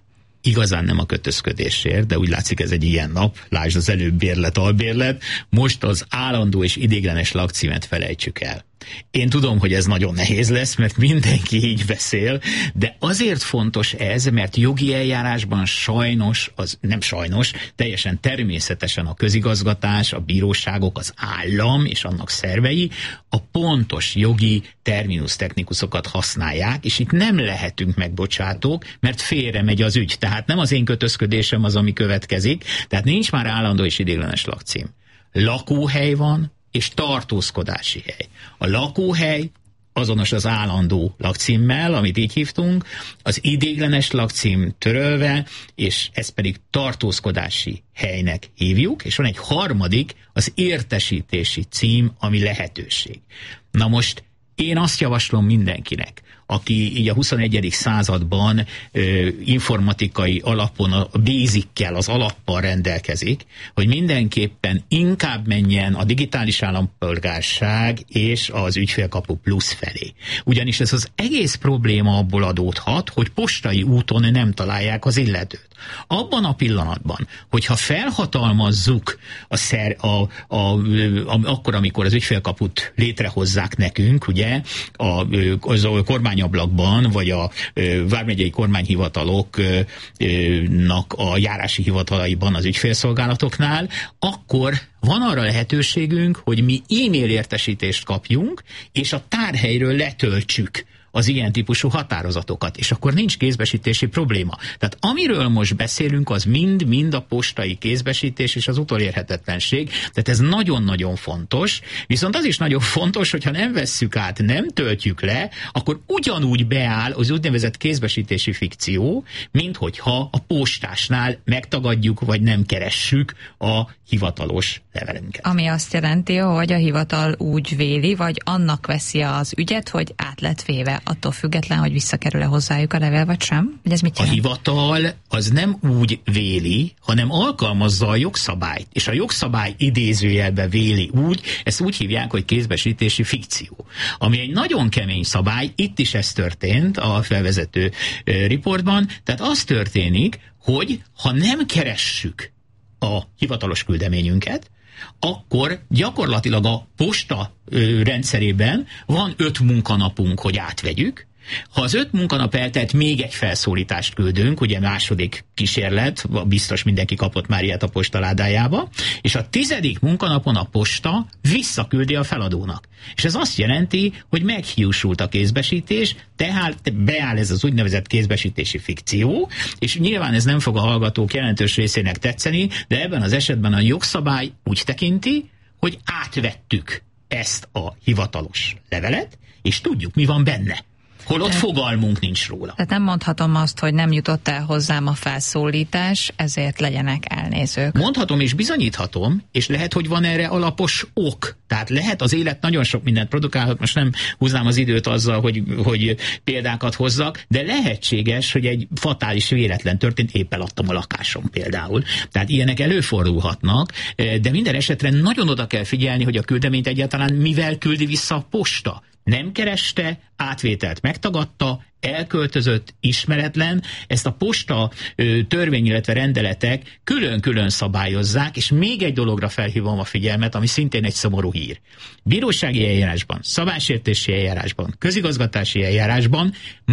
igazán nem a kötözködésért, de úgy látszik ez egy ilyen nap, lásd az előbb bérlet, albérlet, most az állandó és ideiglenes lakcímet felejtsük el. Én tudom, hogy ez nagyon nehéz lesz, mert mindenki így beszél, de azért fontos ez, mert jogi eljárásban sajnos, az nem sajnos, teljesen természetesen a közigazgatás, a bíróságok, az állam és annak szervei a pontos jogi terminus technikusokat használják, és itt nem lehetünk megbocsátók, mert félre megy az ügy. Tehát nem az én kötözködésem az, ami következik, tehát nincs már állandó és ideiglenes lakcím. Lakóhely van, és tartózkodási hely. A lakóhely azonos az állandó lakcímmel, amit így hívtunk, az ideiglenes lakcím törölve, és ezt pedig tartózkodási helynek hívjuk, és van egy harmadik, az értesítési cím, ami lehetőség. Na most én azt javaslom mindenkinek, aki így a huszonegyedik században ö, informatikai alapon a basic-kel, az alappal rendelkezik, hogy mindenképpen inkább menjen a digitális állampolgárság és az ügyfélkapu plusz felé. Ugyanis ez az egész probléma abból adódhat, hogy postai úton nem találják az illetőt. Abban a pillanatban, hogyha felhatalmazzuk a szer, a, a, a, a, akkor, amikor az ügyfélkaput létrehozzák nekünk, ugye, a, az a kormányablakban, vagy a vármegyei kormányhivataloknak a járási hivatalaiban az ügyfélszolgálatoknál, akkor van arra lehetőségünk, hogy mi e-mail értesítést kapjunk, és a tárhelyről letöltsük az ilyen típusú határozatokat, és akkor nincs kézbesítési probléma. Tehát amiről most beszélünk, az mind-mind a postai kézbesítés és az utolérhetetlenség, tehát ez nagyon-nagyon fontos, viszont az is nagyon fontos, hogyha nem vesszük át, nem töltjük le, akkor ugyanúgy beáll az úgynevezett kézbesítési fikció, mint hogyha a postásnál megtagadjuk, vagy nem keressük a hivatalos levelünket. Ami azt jelenti, hogy a hivatal úgy véli, vagy annak veszi az ügyet, hogy át lett véve, attól független, hogy visszakerül-e hozzájuk a levél, vagy sem? Vagy ez mit jelent? A hivatal az nem úgy véli, hanem alkalmazza a jogszabályt. És a jogszabály idézőjelbe véli úgy, ezt úgy hívják, hogy kézbesítési fikció. Ami egy nagyon kemény szabály, itt is ez történt a felvezető riportban, tehát az történik, hogy ha nem keressük a hivatalos küldeményünket, akkor gyakorlatilag a posta ö, rendszerében van öt munkanapunk, hogy átvegyük. Ha az öt munkanap eltelt, még egy felszólítást küldünk, ugye második kísérlet, biztos mindenki kapott már ilyet a postaládájába, és a tizedik munkanapon a posta visszaküldi a feladónak. És ez azt jelenti, hogy meghiúsult a kézbesítés, tehát beáll ez az úgynevezett kézbesítési fikció, és nyilván ez nem fog a hallgatók jelentős részének tetszeni, de ebben az esetben a jogszabály úgy tekinti, hogy átvettük ezt a hivatalos levelet, és tudjuk, mi van benne. Holott fogalmunk nincs róla. Tehát nem mondhatom azt, hogy nem jutott el hozzám a felszólítás, ezért legyenek elnézők. Mondhatom és bizonyíthatom, és lehet, hogy van erre alapos ok. Tehát lehet, az élet nagyon sok mindent produkálhat, most nem húznám az időt azzal, hogy, hogy példákat hozzak, de lehetséges, hogy egy fatális véletlen történt, épp eladtam a lakásom például. Tehát ilyenek előfordulhatnak, de minden esetre nagyon oda kell figyelni, hogy a küldeményt egyáltalán mivel küldi vissza a posta. Nem kereste, átvételt megtagadta, elköltözött, ismeretlen. Ezt a posta ö, törvény, illetve rendeletek külön-külön szabályozzák, és még egy dologra felhívom a figyelmet, ami szintén egy szomorú hír. Bírósági eljárásban, szabálysértési eljárásban, közigazgatási eljárásban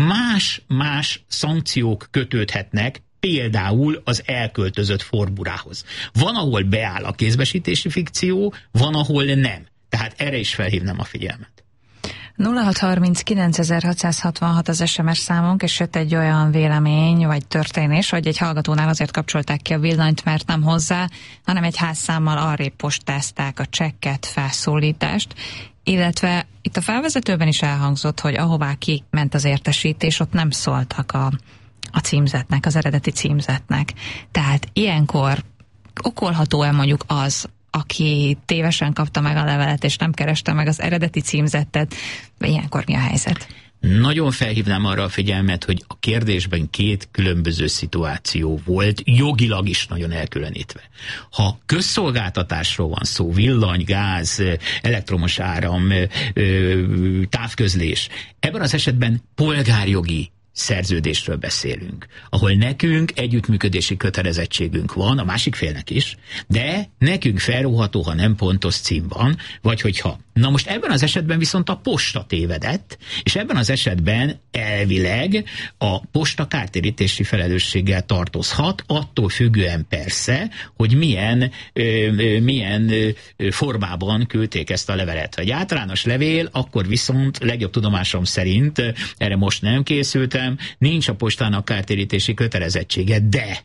más-más szankciók kötődhetnek, például az elköltözött forburához. Van, ahol beáll a kézbesítési fikció, van, ahol nem. Tehát erre is felhívnám a figyelmet. nulla hat harminc kilencezer-hatszázhatvanhat az es em es számunk, és jött egy olyan vélemény, vagy történés, hogy egy hallgatónál azért kapcsolták ki a villanyt, mert nem hozzá, hanem egy házszámmal arrébb postázták a csekket, felszólítást, illetve itt a felvezetőben is elhangzott, hogy ahová kiment az értesítés, ott nem szóltak a, a címzetnek, az eredeti címzetnek. Tehát ilyenkor okolható-e mondjuk az, aki tévesen kapta meg a levelet, és nem kereste meg az eredeti címzettet, ilyenkor mi a helyzet? Nagyon felhívnám arra a figyelmet, hogy a kérdésben két különböző szituáció volt, jogilag is nagyon elkülönítve. Ha közszolgáltatásról van szó, villany, gáz, elektromos áram, távközlés, ebben az esetben polgárjogi szerződésről beszélünk, ahol nekünk együttműködési kötelezettségünk van, a másik félnek is, de nekünk felróható, ha nem pontos cím van, vagy hogyha. Na most ebben az esetben viszont a posta tévedett, és ebben az esetben elvileg a posta kártérítési felelősséggel tartozhat, attól függően persze, hogy milyen, ö, ö, milyen ö, formában küldték ezt a levelet. Ha egy általános levél, akkor viszont legjobb tudomásom szerint, erre most nem készültem, nincs a postának kártérítési kötelezettsége, de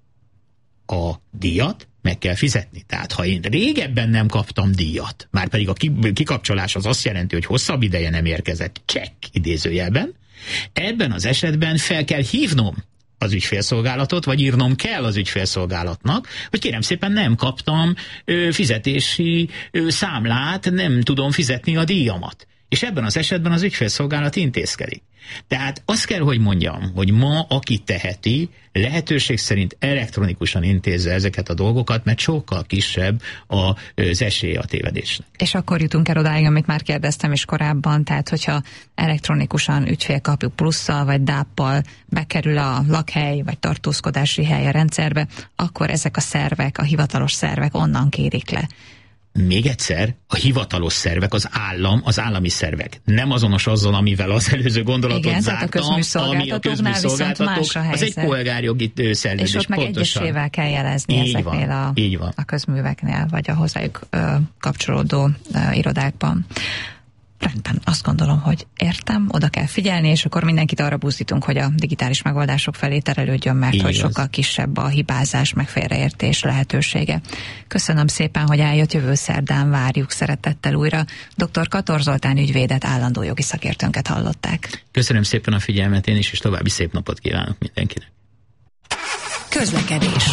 a díjat meg kell fizetni. Tehát ha én régebben nem kaptam díjat, már pedig a kikapcsolás az azt jelenti, hogy hosszabb ideje nem érkezett csekk idézőjelben, ebben az esetben fel kell hívnom az ügyfélszolgálatot, vagy írnom kell az ügyfélszolgálatnak, hogy kérem szépen nem kaptam ö, fizetési ö, számlát, nem tudom fizetni a díjamat. És ebben az esetben az ügyfélszolgálat intézkedik. Tehát azt kell, hogy mondjam, hogy ma aki teheti, lehetőség szerint elektronikusan intézze ezeket a dolgokat, mert sokkal kisebb az esélye a tévedésnek. És akkor jutunk el odáig, amit már kérdeztem is korábban, tehát hogyha elektronikusan ügyfélkapu plusszal vagy dáppal bekerül a lakhely vagy tartózkodási hely a rendszerbe, akkor ezek a szervek, a hivatalos szervek onnan kérik le. Még egyszer, a hivatalos szervek, az állam, az állami szervek. Nem azonos azzal, amivel az előző gondolatot igen, zártam, ami a közműszolgáltatók, az egy polgárjogi szerződés. És ott meg egyesével kell jelezni így ezeknél van, a, így van. a közműveknél, vagy a hozzájuk ö, kapcsolódó ö, irodákban. Rendben, azt gondolom, hogy értem, oda kell figyelni, és akkor mindenkit arra buzdítunk, hogy a digitális megoldások felé terelődjön, mert így hogy az. Sokkal kisebb a hibázás, meg félreértés lehetősége. Köszönöm szépen, hogy eljött, jövő szerdán várjuk szeretettel újra. doktor Kator Zoltán ügyvédet, állandó jogi szakértőnket hallották. Köszönöm szépen a figyelmet én is, és további szép napot kívánok mindenkinek. Közlekedés.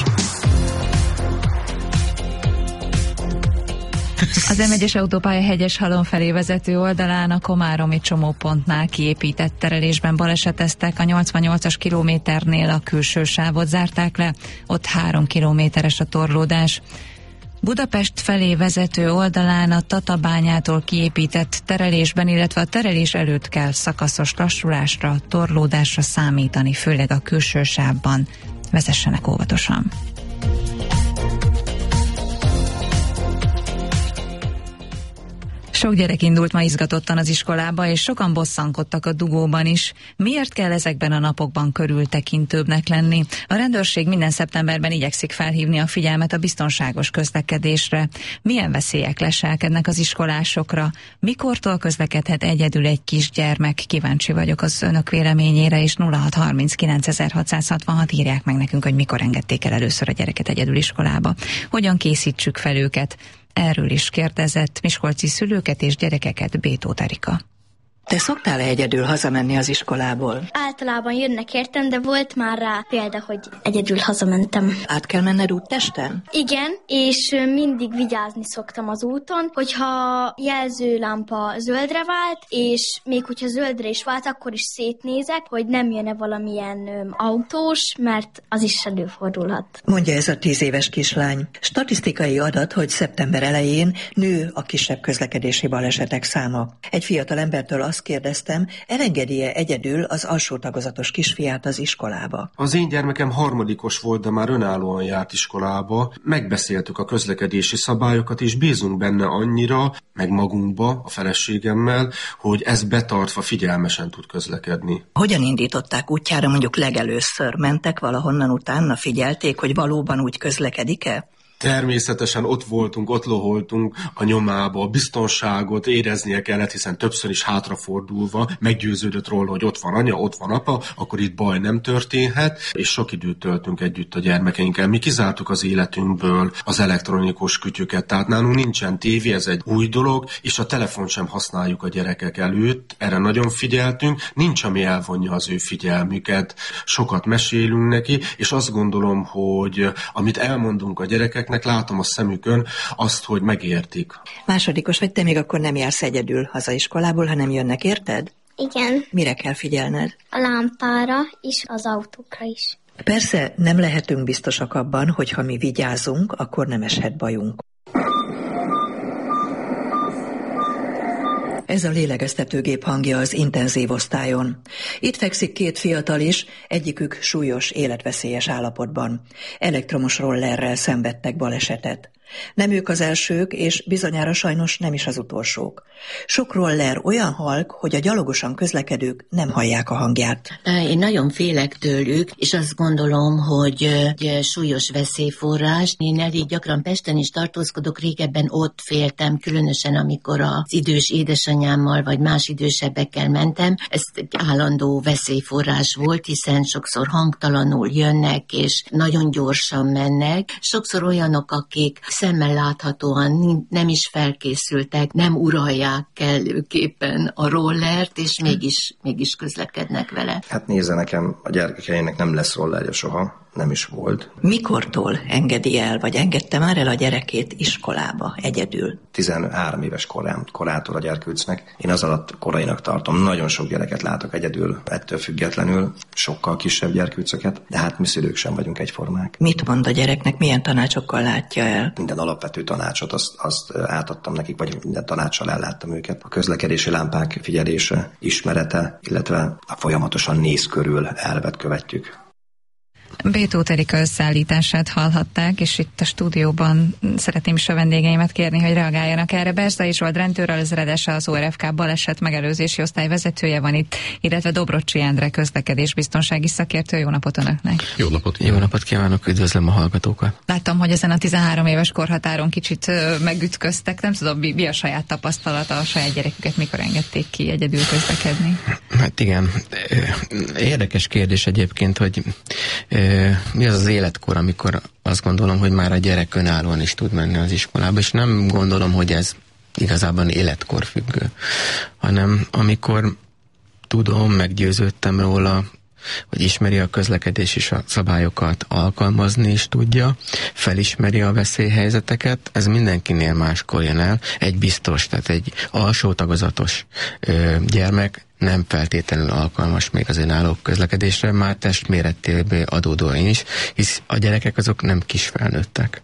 Az em egyes autópálya Hegyeshalom felé vezető oldalán a komáromi csomópontnál kiépített terelésben baleseteztek, a nyolcvannyolcas kilométernél a külső sávot zárták le, ott három kilométeres a torlódás. Budapest felé vezető oldalán a Tatabányától kiépített terelésben, illetve a terelés előtt kell szakaszos lassulásra, torlódásra számítani, főleg a külső sávban. Vezessenek óvatosan. Sok gyerek indult ma izgatottan az iskolába, és sokan bosszankodtak a dugóban is. Miért kell ezekben a napokban körültekintőbbnek lenni? A rendőrség minden szeptemberben igyekszik felhívni a figyelmet a biztonságos közlekedésre. Milyen veszélyek leselkednek az iskolásokra? Mikortól közlekedhet egyedül egy kisgyermek? Kíváncsi vagyok az önök véleményére, és nulla hat harminckilenc ezerhatszázhatvanhat írják meg nekünk, hogy mikor engedték el először a gyereket egyedül iskolába. Hogyan készítsük fel őket? Erről is kérdezett miskolci szülőket és gyerekeket Bétót Erika. Te szoktál egyedül hazamenni az iskolából? Általában jönnek értem, de volt már rá példa, hogy egyedül hazamentem. Át kell menned úttesten? Igen, és mindig vigyázni szoktam az úton, hogyha jelzőlámpa zöldre vált, és még hogyha zöldre is vált, akkor is szétnézek, hogy nem jön-e valamilyen öm, autós, mert az is előfordulhat. Mondja ez a tíz éves kislány. Statisztikai adat, hogy szeptember elején nő a kisebb közlekedési balesetek száma. Egy fiatal embertől azt kérdeztem, elengedi-e egyedül az alsó tagozatos kisfiát az iskolába? Az én gyermekem harmadikos volt, de már önállóan járt iskolába. Megbeszéltük a közlekedési szabályokat, és bízunk benne annyira, meg magunkba, a feleségemmel, hogy ez betartva figyelmesen tud közlekedni. Hogyan indították útjára, mondjuk legelőször? Mentek valahonnan utána, figyelték, hogy valóban úgy közlekedik-e? Természetesen ott voltunk, ott loholtunk a nyomába, a biztonságot éreznie kellett, hiszen többször is hátrafordulva meggyőződött róla, hogy ott van anya, ott van apa, akkor itt baj nem történhet, és sok időt töltünk együtt a gyermekeinkkel. Mi kizártuk az életünkből az elektronikus kütyüket, tehát nálunk nincsen tévé, ez egy új dolog, és a telefont sem használjuk a gyerekek előtt, erre nagyon figyeltünk, nincs, ami elvonja az ő figyelmüket, sokat mesélünk neki, és azt gondolom, hogy amit elmondunk a gyerekeknek, látom a szemükön azt, hogy megértik. Másodikos vagy, te még akkor nem jársz egyedül haza iskolából, hanem jönnek, érted? Igen. Mire kell figyelned? A lámpára és az autókra is. Persze nem lehetünk biztosak abban, hogy ha mi vigyázunk, akkor nem eshet bajunk. Ez a lélegeztetőgép hangja az intenzív osztályon. Itt fekszik két fiatal is, egyikük súlyos, életveszélyes állapotban. Elektromos rollerrel szenvedtek balesetet. Nem ők az elsők, és bizonyára sajnos nem is az utolsók. Sok roller olyan halk, hogy a gyalogosan közlekedők nem hallják a hangját. Én nagyon félek tőlük, és azt gondolom, hogy egy súlyos veszélyforrás. Én elég gyakran Pesten is tartózkodok, régebben ott féltem, különösen amikor az idős édesanyámmal vagy más idősebbekkel mentem. Ez egy állandó veszélyforrás volt, hiszen sokszor hangtalanul jönnek, és nagyon gyorsan mennek. Sokszor olyanok, akik szemmel láthatóan nem is felkészültek, nem uralják kellőképpen a rollert, és mégis, mégis közlekednek vele. Hát nézze, nekem a gyermekeinek nem lesz rollerje soha, nem is volt. Mikortól engedi el, vagy engedte már el a gyerekét iskolába egyedül? tizenhárom éves korán, korától a gyerkőcnek. Én az alatt korainak tartom. Nagyon sok gyereket látok egyedül, ettől függetlenül, sokkal kisebb gyerkőcöket, de hát mi szülők sem vagyunk egyformák. Mit mond a gyereknek, milyen tanácsokkal látja el? Minden alapvető tanácsot azt, azt átadtam nekik, vagy minden tanácssal elláttam őket. A közlekedési lámpák figyelése, ismerete, illetve a folyamatosan néz körül elvet követjük. bé tóth Erika összeállítását hallhatták, és itt a stúdióban szeretném is a vendégeimet kérni, hogy reagáljanak erre. Berzai Zsolt rendőr, ezredese, az o er ef ká baleset megelőzési osztály vezetője van itt, illetve Dobrocsi Endre közlekedésbiztonsági szakértő. Jó napot önöknek! Jó napot! Jó napot kívánok, üdvözlöm a hallgatókat! Láttam, hogy ezen a tizenhárom éves korhatáron kicsit megütköztek, nem tudom, mi a saját tapasztalata, a saját gyereküket mikor engedték ki egyedül közlekedni? Hát igen, érdekes kérdés egyébként, hogy mi az az életkor, amikor azt gondolom, hogy már a gyerek önállóan is tud menni az iskolába, és nem gondolom, hogy ez igazából életkor függő, hanem amikor tudom, meggyőződtem róla, hogy ismeri a közlekedési szabályokat, alkalmazni is tudja, felismeri a veszélyhelyzeteket, ez mindenkinél máskor jön el. Egy biztos, tehát egy alsó tagozatos ö, gyermek nem feltétlenül alkalmas még az önálló közlekedésre, már testméretéből adódóan is, hisz a gyerekek azok nem kis felnőttek.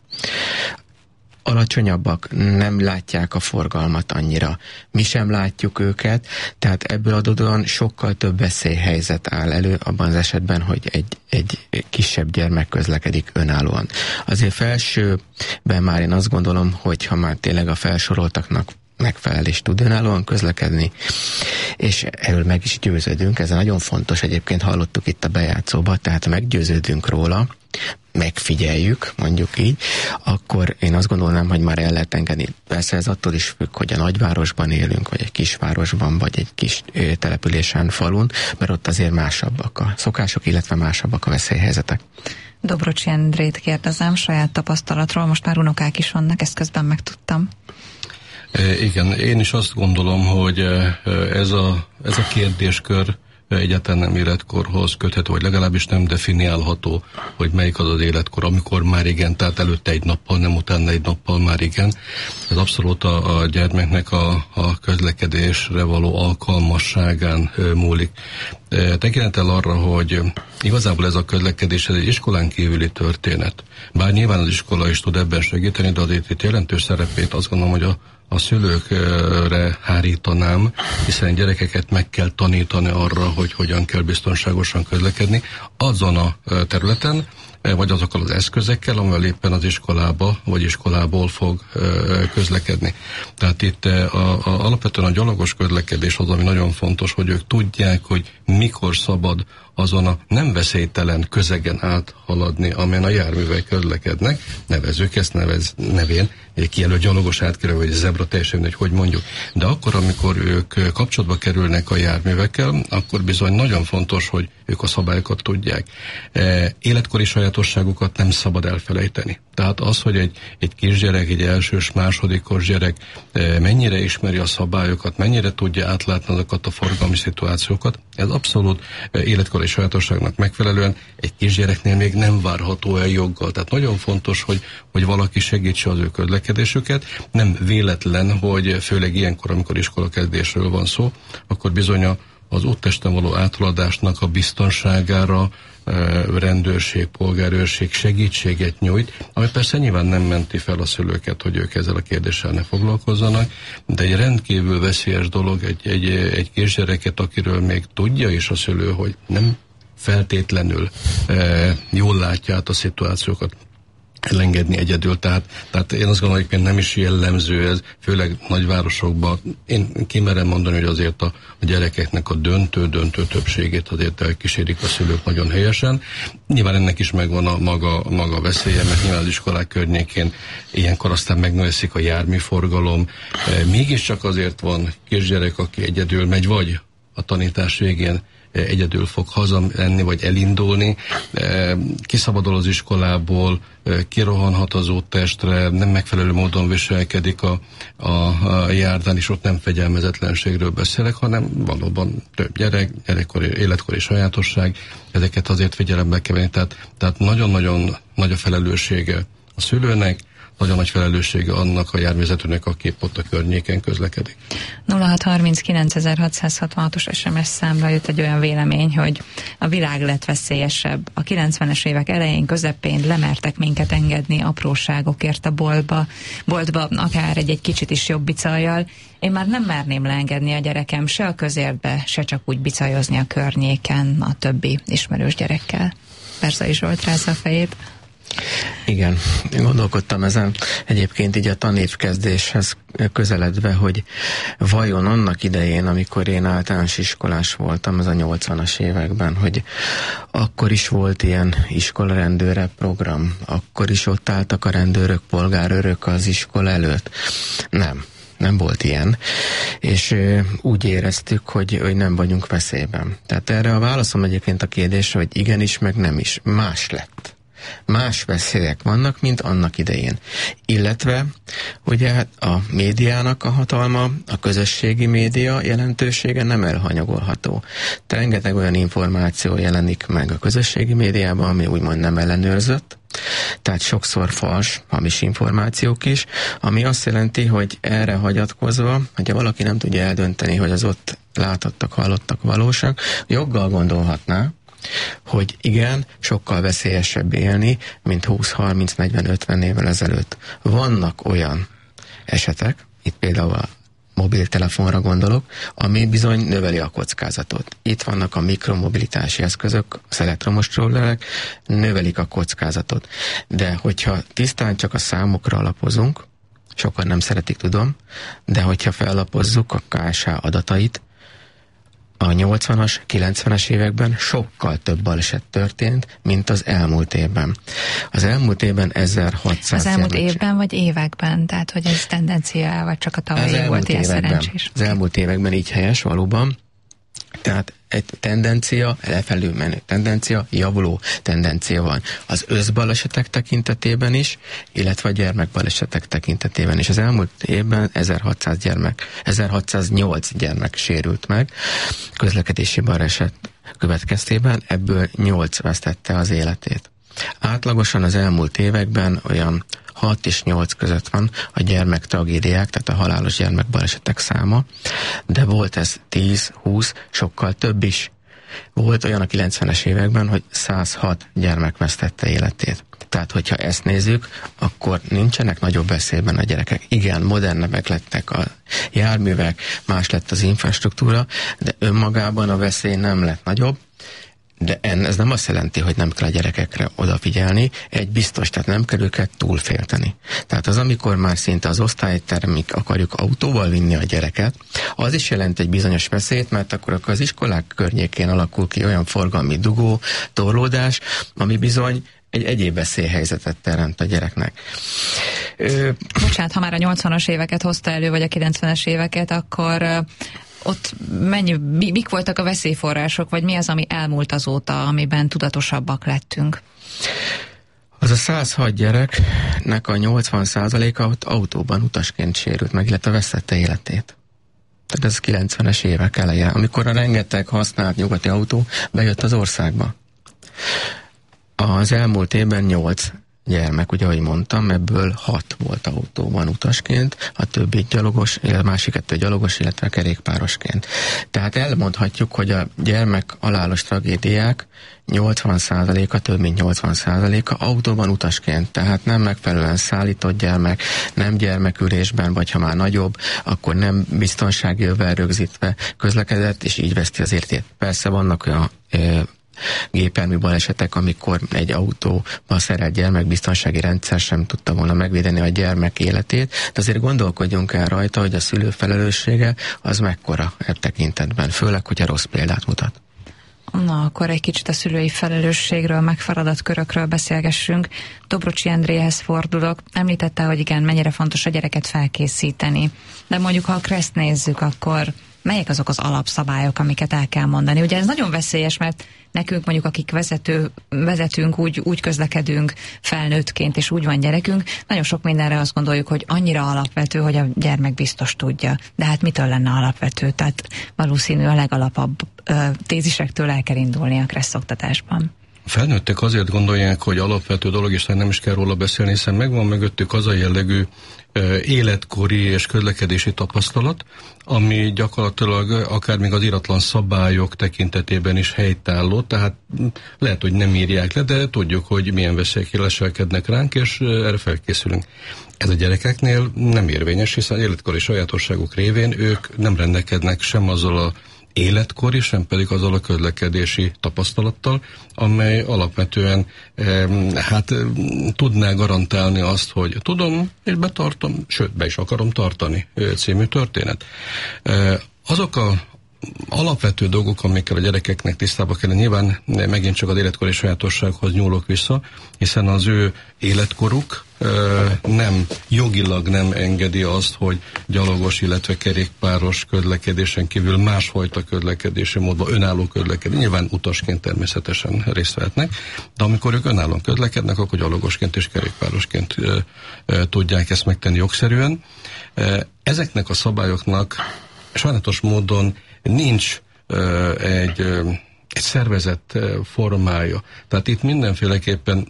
Alacsonyabbak, nem látják a forgalmat annyira. Mi sem látjuk őket, tehát ebből adódóan sokkal több veszélyhelyzet áll elő abban az esetben, hogy egy, egy kisebb gyermek közlekedik önállóan. Azért felsőben már én azt gondolom, hogy ha már tényleg a felsoroltaknak megfelel és tud önállóan közlekedni, és erről meg is győződünk, ez nagyon fontos, egyébként hallottuk itt a bejátszóban, tehát meggyőződünk róla, megfigyeljük, mondjuk így, akkor én azt gondolnám, hogy már el lehet engedni. Persze ez attól is függ, hogy a nagyvárosban élünk, vagy egy kisvárosban, vagy egy kis ö, településen, falun, mert ott azért másabbak a szokások, illetve másabbak a veszélyhelyzetek. Dobrocsi Endrét kérdezem, saját tapasztalatról, most már unokák is vannak, ezt közben megtudtam. E, igen, én is azt gondolom, hogy ez a, ez a kérdéskör egyáltalán nem életkorhoz köthető, vagy legalábbis nem definiálható, hogy melyik az az életkor, amikor már igen, tehát előtte egy nappal, nem utána egy nappal már igen. Ez abszolút a, a gyermeknek a, a közlekedésre való alkalmasságán ö, múlik. E, tekintettel arra, hogy igazából ez a közlekedés ez egy iskolán kívüli történet. Bár nyilván az iskola is tud ebben segíteni, de azért itt jelentős szerepét azt gondolom, hogy a a szülőkre hárítanám, hiszen gyerekeket meg kell tanítani arra, hogy hogyan kell biztonságosan közlekedni azon a területen, vagy azokkal az eszközekkel, amivel éppen az iskolába, vagy iskolából fog közlekedni. Tehát itt a, a, alapvetően a gyalogos közlekedés az, ami nagyon fontos, hogy ők tudják, hogy mikor szabad azon a nem veszélytelen közegen áthaladni, amelyen a járművek közlekednek, nevezzük ezt nevez, nevén, egy kijelölt gyalogos átkerül, vagy zebra, teljesen, hogy hogy mondjuk. De akkor, amikor ők kapcsolatba kerülnek a járművekkel, akkor bizony nagyon fontos, hogy ők a szabályokat tudják. E, életkori sajátosságokat nem szabad elfelejteni. Tehát az, hogy egy, egy kisgyerek, egy elsős, másodikos gyerek e, mennyire ismeri a szabályokat, mennyire tudja átlátni azokat a forgalmi szituációkat, ez abszolút e, életkori sajátosságnak megfelelően egy kisgyereknél még nem várható el joggal. Tehát nagyon fontos, hogy, hogy valaki segítse az ő közlekedésüket. Nem véletlen, hogy főleg ilyenkor, amikor iskolakezdésről van szó, akkor bizony a az úttesten való áthaladásnak a biztonságára rendőrség, polgárőrség segítséget nyújt, ami persze nyilván nem menti fel a szülőket, hogy ők ezzel a kérdéssel ne foglalkozzanak, de egy rendkívül veszélyes dolog egy, egy, egy kisgyereket, akiről még tudja is a szülő, hogy nem feltétlenül e, jól látja át a szituációkat, elengedni egyedül. Tehát, tehát én azt gondolom, hogy nem is jellemző ez, főleg nagyvárosokban. Én kimerem mondani, hogy azért a, a gyerekeknek a döntő-döntő többségét azért elkísérik a szülők nagyon helyesen. Nyilván ennek is megvan a maga, maga veszélye, mert nyilván az iskolák környékén ilyenkor aztán megnövekszik a járműforgalom. E, mégiscsak azért van kisgyerek, aki egyedül megy, vagy a tanítás végén egyedül fog hazamenni, vagy elindulni, kiszabadul az iskolából, kirohanhat az úttestre, nem megfelelő módon viselkedik a, a, a járdán, és ott nem fegyelmezetlenségről beszélek, hanem valóban több gyerek, gyerekkori, életkori sajátosság, ezeket azért figyelembe kell venni, tehát, tehát nagyon-nagyon nagy a felelőssége a szülőnek, nagyon nagy felelőssége annak a járművezetőnek, aki ott a környéken közlekedik. nulla hat harminckilenc ezerhatszázhatvanhatos es em es számra jött egy olyan vélemény, hogy a világ lett veszélyesebb. A kilencvenes évek elején, közepén lemertek minket engedni apróságokért a boltba, boltba, akár egy-egy kicsit is jobb bicajjal. Én már nem merném leengedni a gyerekem se a közértbe, se csak úgy bicajozni a környéken a többi ismerős gyerekkel. Berzai Zsolt rázza a fejét. Igen, gondolkodtam ezen egyébként így a tanévkezdéshez közeledve, hogy vajon annak idején, amikor én általános iskolás voltam, ez a nyolcvanas években, hogy akkor is volt ilyen iskolarendőre program, akkor is ott álltak a rendőrök, polgárőrök az iskola előtt. Nem. Nem volt ilyen, és ö, úgy éreztük, hogy, hogy nem vagyunk veszélyben. Tehát erre a válaszom egyébként a kérdésre, hogy igenis, meg nem is. Más lett. Más veszélyek vannak, mint annak idején. Illetve, ugye a médiának a hatalma, a közösségi média jelentősége nem elhanyagolható. De rengeteg olyan információ jelenik meg a közösségi médiában, ami úgymond nem ellenőrzött, tehát sokszor fals, hamis információk is, ami azt jelenti, hogy erre hagyatkozva, hogyha valaki nem tudja eldönteni, hogy az ott látottak, hallottak valóság, joggal gondolhatná, hogy igen, sokkal veszélyesebb élni, mint húsz, harminc, negyven, ötven évvel ezelőtt. Vannak olyan esetek, itt például a mobiltelefonra gondolok, ami bizony növeli a kockázatot. Itt vannak a mikromobilitási eszközök, az elektromos trollerek, növelik a kockázatot. De hogyha tisztán csak a számokra alapozunk, sokan nem szeretik, tudom, de hogyha fellapozzuk a ká es há adatait, a nyolcvanas, kilencvenes években sokkal több baleset történt, mint az elmúlt évben. Az elmúlt évben ezerhatszáz... Az elmúlt évben vagy években? Tehát, hogy ez tendencia, vagy csak a tavalyi volt ilyen szerencsés? Az elmúlt években így helyes, valóban. Tehát egy tendencia, lefelül menő tendencia, javuló tendencia van. Az összbalesetek tekintetében is, illetve a gyermekbalesetek tekintetében is. Az elmúlt évben ezerhatszáz gyermek, ezerhatszáznyolc gyermek sérült meg közlekedési baleset következtében, ebből nyolc vesztette az életét. Átlagosan az elmúlt években olyan hat és nyolc között van a gyermek tragédiák, tehát a halálos gyermekbalesetek száma, de volt ez tíz, húsz, sokkal több is. Volt olyan a kilencvenes években, hogy száz hat gyermek vesztette életét. Tehát, hogyha ezt nézzük, akkor nincsenek nagyobb veszélyben a gyerekek. Igen, modernebbek lettek a járművek, más lett az infrastruktúra, de önmagában a veszély nem lett nagyobb. De ez nem azt jelenti, hogy nem kell a gyerekekre odafigyelni, egy biztos, tehát nem kell őket túlfélteni. Tehát az, amikor már szinte az osztálytermig akarjuk autóval vinni a gyereket, az is jelent egy bizonyos veszélyt, mert akkor, akkor az iskolák környékén alakul ki olyan forgalmi dugó, torlódás, ami bizony egy egyéb veszélyhelyzetet teremt a gyereknek. Ö... Bocsánat, ha már a nyolcvanas éveket hozta elő, vagy a kilencvenes éveket, akkor... ott mennyi, mik voltak a veszélyforrások, vagy mi az, ami elmúlt azóta, amiben tudatosabbak lettünk? Az a száz hat gyereknek a nyolcvan százaléka ott autóban utasként sérült meg, illetve vesztette életét. Tehát ez kilencvenes évek eleje, amikor a rengeteg használt nyugati autó bejött az országba. Az elmúlt évben nyolc gyermek, ugye, ahogy mondtam, ebből hat volt autóban utasként, a többi gyalogos, a másik kettő gyalogos, illetve kerékpárosként. Tehát elmondhatjuk, hogy a gyermek halálos tragédiák nyolcvan százaléka, több mint nyolcvan százaléka autóban utasként, tehát nem megfelelően szállított gyermek, nem gyermekülésben, vagy ha már nagyobb, akkor nem biztonsági övel rögzítve közlekedett, és így veszti az életét. Persze vannak olyan e, gépjármű balesetek, amikor egy autóba szerelt gyermek biztonsági rendszer sem tudta volna megvédeni a gyermek életét, de azért gondolkodjunk el rajta, hogy a szülő felelőssége az mekkora ebb tekintetben, főleg, hogyha rossz példát mutat. Na, akkor egy kicsit a szülői felelősségről, megfaradat körökről beszélgessünk. Dobrocsi Endréhez fordulok. Említette, hogy igen, mennyire fontos a gyereket felkészíteni. De mondjuk, ha a kreszt nézzük, akkor melyek azok az alapszabályok, amiket el kell mondani? Ugye ez nagyon veszélyes, mert nekünk mondjuk, akik vezető, vezetünk, úgy, úgy közlekedünk felnőttként, és úgy van gyerekünk, nagyon sok mindenre azt gondoljuk, hogy annyira alapvető, hogy a gyermek biztos tudja. De hát mitől lenne alapvető? Tehát valószínű a legalapabb ö, tézisektől el kell indulni a kressz oktatásban. Felnőttek azért gondolják, hogy alapvető dolog, és nem is kell róla beszélni, hiszen megvan mögöttük az a jellegű életkori és közlekedési tapasztalat, ami gyakorlatilag akár még az íratlan szabályok tekintetében is helytálló, tehát lehet, hogy nem írják le, de tudjuk, hogy milyen veszélyek leselkednek ránk, és erre felkészülünk. Ez a gyerekeknél nem érvényes, hiszen életkori sajátosságok révén ők nem rendelkeznek sem azzal a életkori, sem pedig azzal a közlekedési tapasztalattal, amely alapvetően eh, hát tudná garantálni azt, hogy tudom, és betartom, sőt, be is akarom tartani című történet. Eh, azok a alapvető dolgok, amikkel a gyerekeknek tisztában kell, nyilván megint csak az életkori sajátossághoz nyúlok vissza, hiszen az ő életkoruk nem, jogilag nem engedi azt, hogy gyalogos, illetve kerékpáros közlekedésen kívül másfajta közlekedési módban önálló közlekedés. Nyilván utasként természetesen részt vehetnek, de amikor ők önállóan közlekednek, akkor gyalogosként és kerékpárosként e, e, tudják ezt megtenni jogszerűen. E, ezeknek a szabályoknak sajnálatos módon nincs e, egy, e, egy szervezett e, formája. Tehát itt mindenféleképpen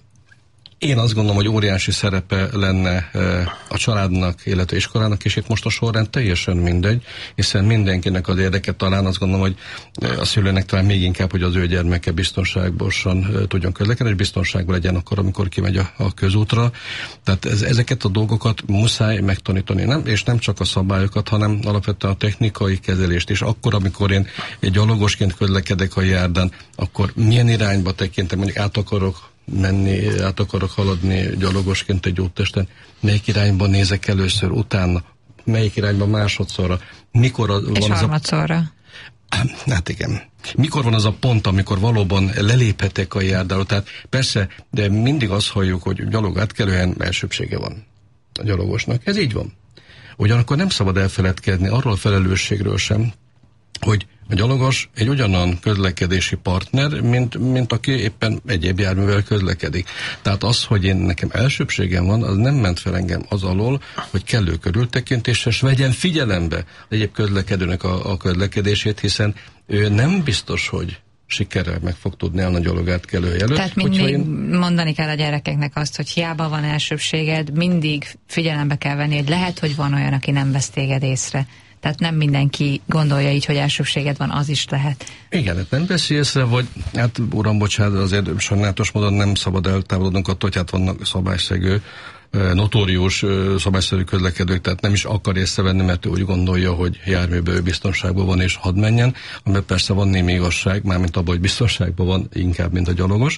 én azt gondolom, hogy óriási szerepe lenne a családnak, illetve iskolának, és itt most a sorrend teljesen mindegy, hiszen mindenkinek az érdeke, talán azt gondolom, hogy a szülőnek talán még inkább, hogy az ő gyermeke biztonságosan tudjon közlekedni, és biztonságban legyen akkor, amikor kimegy a, a közútra. Tehát ez, ezeket a dolgokat muszáj megtanítani, nem? És nem csak a szabályokat, hanem alapvetően a technikai kezelést is. Akkor, amikor én egy gyalogosként közlekedek a járdán, akkor milyen irányba tekintem, mondjuk át akarok menni, át akarok haladni gyalogosként egy úttesten, melyik irányban nézek először, utána, melyik irányban másodszorra, mikor a, és van harmadszorra. Az a... Hát igen. Mikor van az a pont, amikor valóban leléphetek a járdáról? Tehát persze, de mindig azt halljuk, hogy gyalogátkelően elsőbsége van a gyalogosnak. Ez így van. Ugyanakkor nem szabad elfeledkezni arról a felelősségről sem, hogy a gyalogos egy ugyanolyan közlekedési partner, mint, mint aki éppen egyéb járművel közlekedik. Tehát az, hogy én nekem elsőbségem van, az nem ment fel engem az alól, hogy kellő körültekintéssel vegyen figyelembe az egyéb közlekedőnek a, a közlekedését, hiszen ő nem biztos, hogy sikerrel meg fog tudni állni a gyalogátkelő előtt. Tehát mindig én... mondani kell a gyerekeknek azt, hogy hiába van elsőbséged, mindig figyelembe kell venni, hogy lehet, hogy van olyan, aki nem vesz téged észre. Tehát nem mindenki gondolja így, hogy elsőbséged van, az is lehet. Igen, hát nem veszi észre, vagy hát uram, bocsánat, azért sajnálatos módon nem szabad eltávolodnunk attól, hogy hát vannak szabályszegő, notórius szabályszerű közlekedők, tehát nem is akar észrevenni, mert ő úgy gondolja, hogy járműben ő biztonságban van, és hadd menjen, amiben persze van némi igazság, mármint abban, hogy biztonságban van, inkább, mint a gyalogos.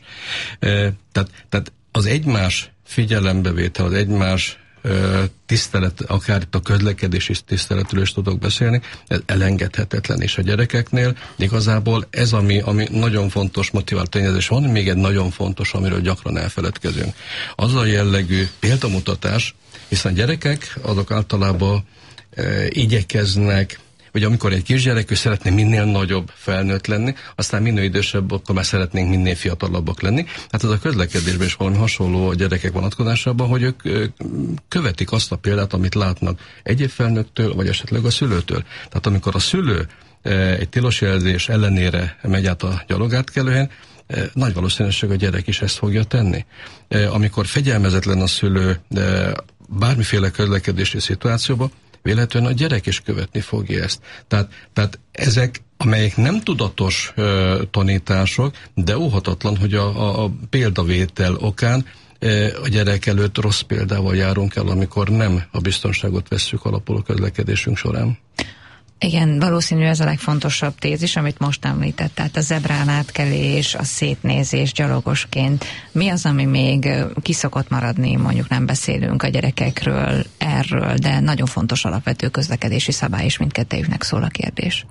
Tehát, tehát az egymás figyelembevétel, az egymás tisztelet, akár itt a közlekedési tiszteletről is tudok beszélni, ez elengedhetetlen, és a gyerekeknél igazából ez, ami, ami nagyon fontos motiváló tényezés. Van még egy nagyon fontos, amiről gyakran elfeledkezünk. Az a jellegű példamutatás, hiszen gyerekek azok általában e, igyekeznek, hogy amikor egy kisgyerek, ő szeretne minél nagyobb felnőtt lenni, aztán minél idősebb, akkor már szeretnénk minél fiatalabbak lenni. Hát ez a közlekedésben is valami hasonló a gyerekek vonatkozásában, hogy ők követik azt a példát, amit látnak egyéb felnőttől, vagy esetleg a szülőtől. Tehát amikor a szülő egy tilos jelzés ellenére megy át a gyalogátkelően, nagy valószínűség a gyerek is ezt fogja tenni. Amikor fegyelmezetlen a szülő, de bármiféle közlekedési szituációban, véletlenül a gyerek is követni fogja ezt. Tehát, tehát ezek, amelyek nem tudatos uh, tanítások, de óhatatlan, hogy a, a, a példavétel okán uh, a gyerek előtt rossz példával járunk el, amikor nem a biztonságot vesszük alapul a közlekedésünk során. Igen, valószínű ez a legfontosabb tézis, amit most említett, tehát a zebrán átkelés, a szétnézés gyalogosként. Mi az, ami még ki szokott maradni, mondjuk nem beszélünk a gyerekekről, erről, de nagyon fontos alapvető közlekedési szabály, és mindkettejüknek szól a kérdés.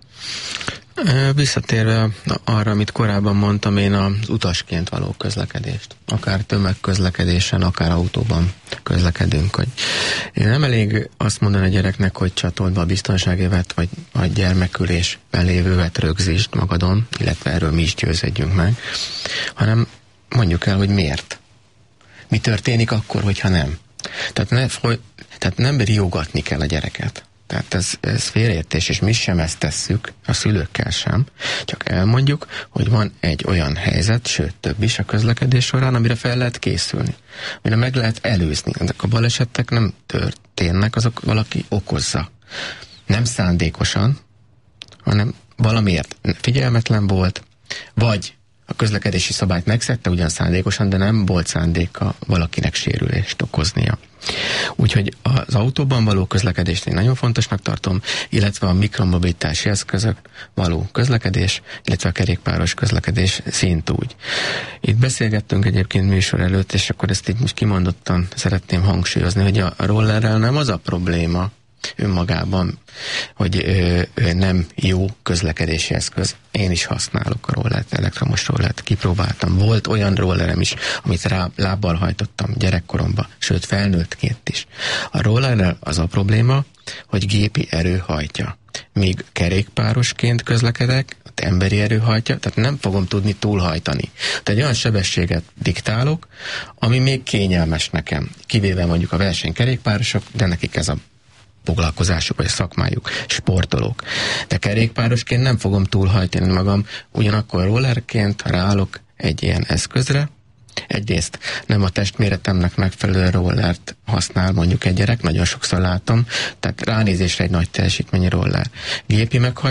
Visszatérve arra, amit korábban mondtam, én az utasként való közlekedést. Akár tömegközlekedésen, akár autóban közlekedünk. Hogy én nem elég azt mondani a gyereknek, hogy csatold be a biztonságévet, vagy a gyermekülésben lévővet rögzítsd magadon, illetve erről mi is győződjünk meg, hanem mondjuk el, hogy miért. Mi történik akkor, hogyha nem. Tehát, ne, tehát nem riogatni kell a gyereket. Tehát ez, ez félreértés, és mi sem ezt tesszük, a szülőkkel sem, csak elmondjuk, hogy van egy olyan helyzet, sőt több is a közlekedés során, amire fel lehet készülni, amire meg lehet előzni. Ezek a balesetek nem történnek, azok valaki okozza. Nem szándékosan, hanem valamiért figyelmetlen volt, vagy a közlekedési szabályt megszegte ugyan szándékosan, de nem volt szándéka valakinek sérülést okoznia. Úgyhogy az autóban való közlekedést én nagyon fontosnak tartom, illetve a mikromobilitási eszközök való közlekedés, illetve a kerékpáros közlekedés szintúgy. Itt beszélgettünk egyébként műsor előtt, és akkor ezt így most kimondottan szeretném hangsúlyozni, hogy a rollerrel nem az a probléma önmagában, hogy ö, ö, nem jó közlekedési eszköz. Én is használok a rollert, elektromos rollert, kipróbáltam. Volt olyan rollerem is, amit rá, lábbal hajtottam gyerekkoromban, sőt felnőttként is. A rollerrel az a probléma, hogy gépi erő hajtja. Míg kerékpárosként közlekedek, emberi erő hajtja, tehát nem fogom tudni túlhajtani. Tehát egy olyan sebességet diktálok, ami még kényelmes nekem. Kivéve mondjuk a versenykerékpárosok, de nekik ez a foglalkozásuk, vagy a szakmájuk, sportolók. De kerékpárosként nem fogom túlhajtani magam, ugyanakkor rollerként ráállok egy ilyen eszközre. Egyrészt nem a testméretemnek megfelelő rollert használ mondjuk egy gyerek, nagyon sokszor látom, tehát ránézésre egy nagy teljesítményű roller. Gépi meghajtás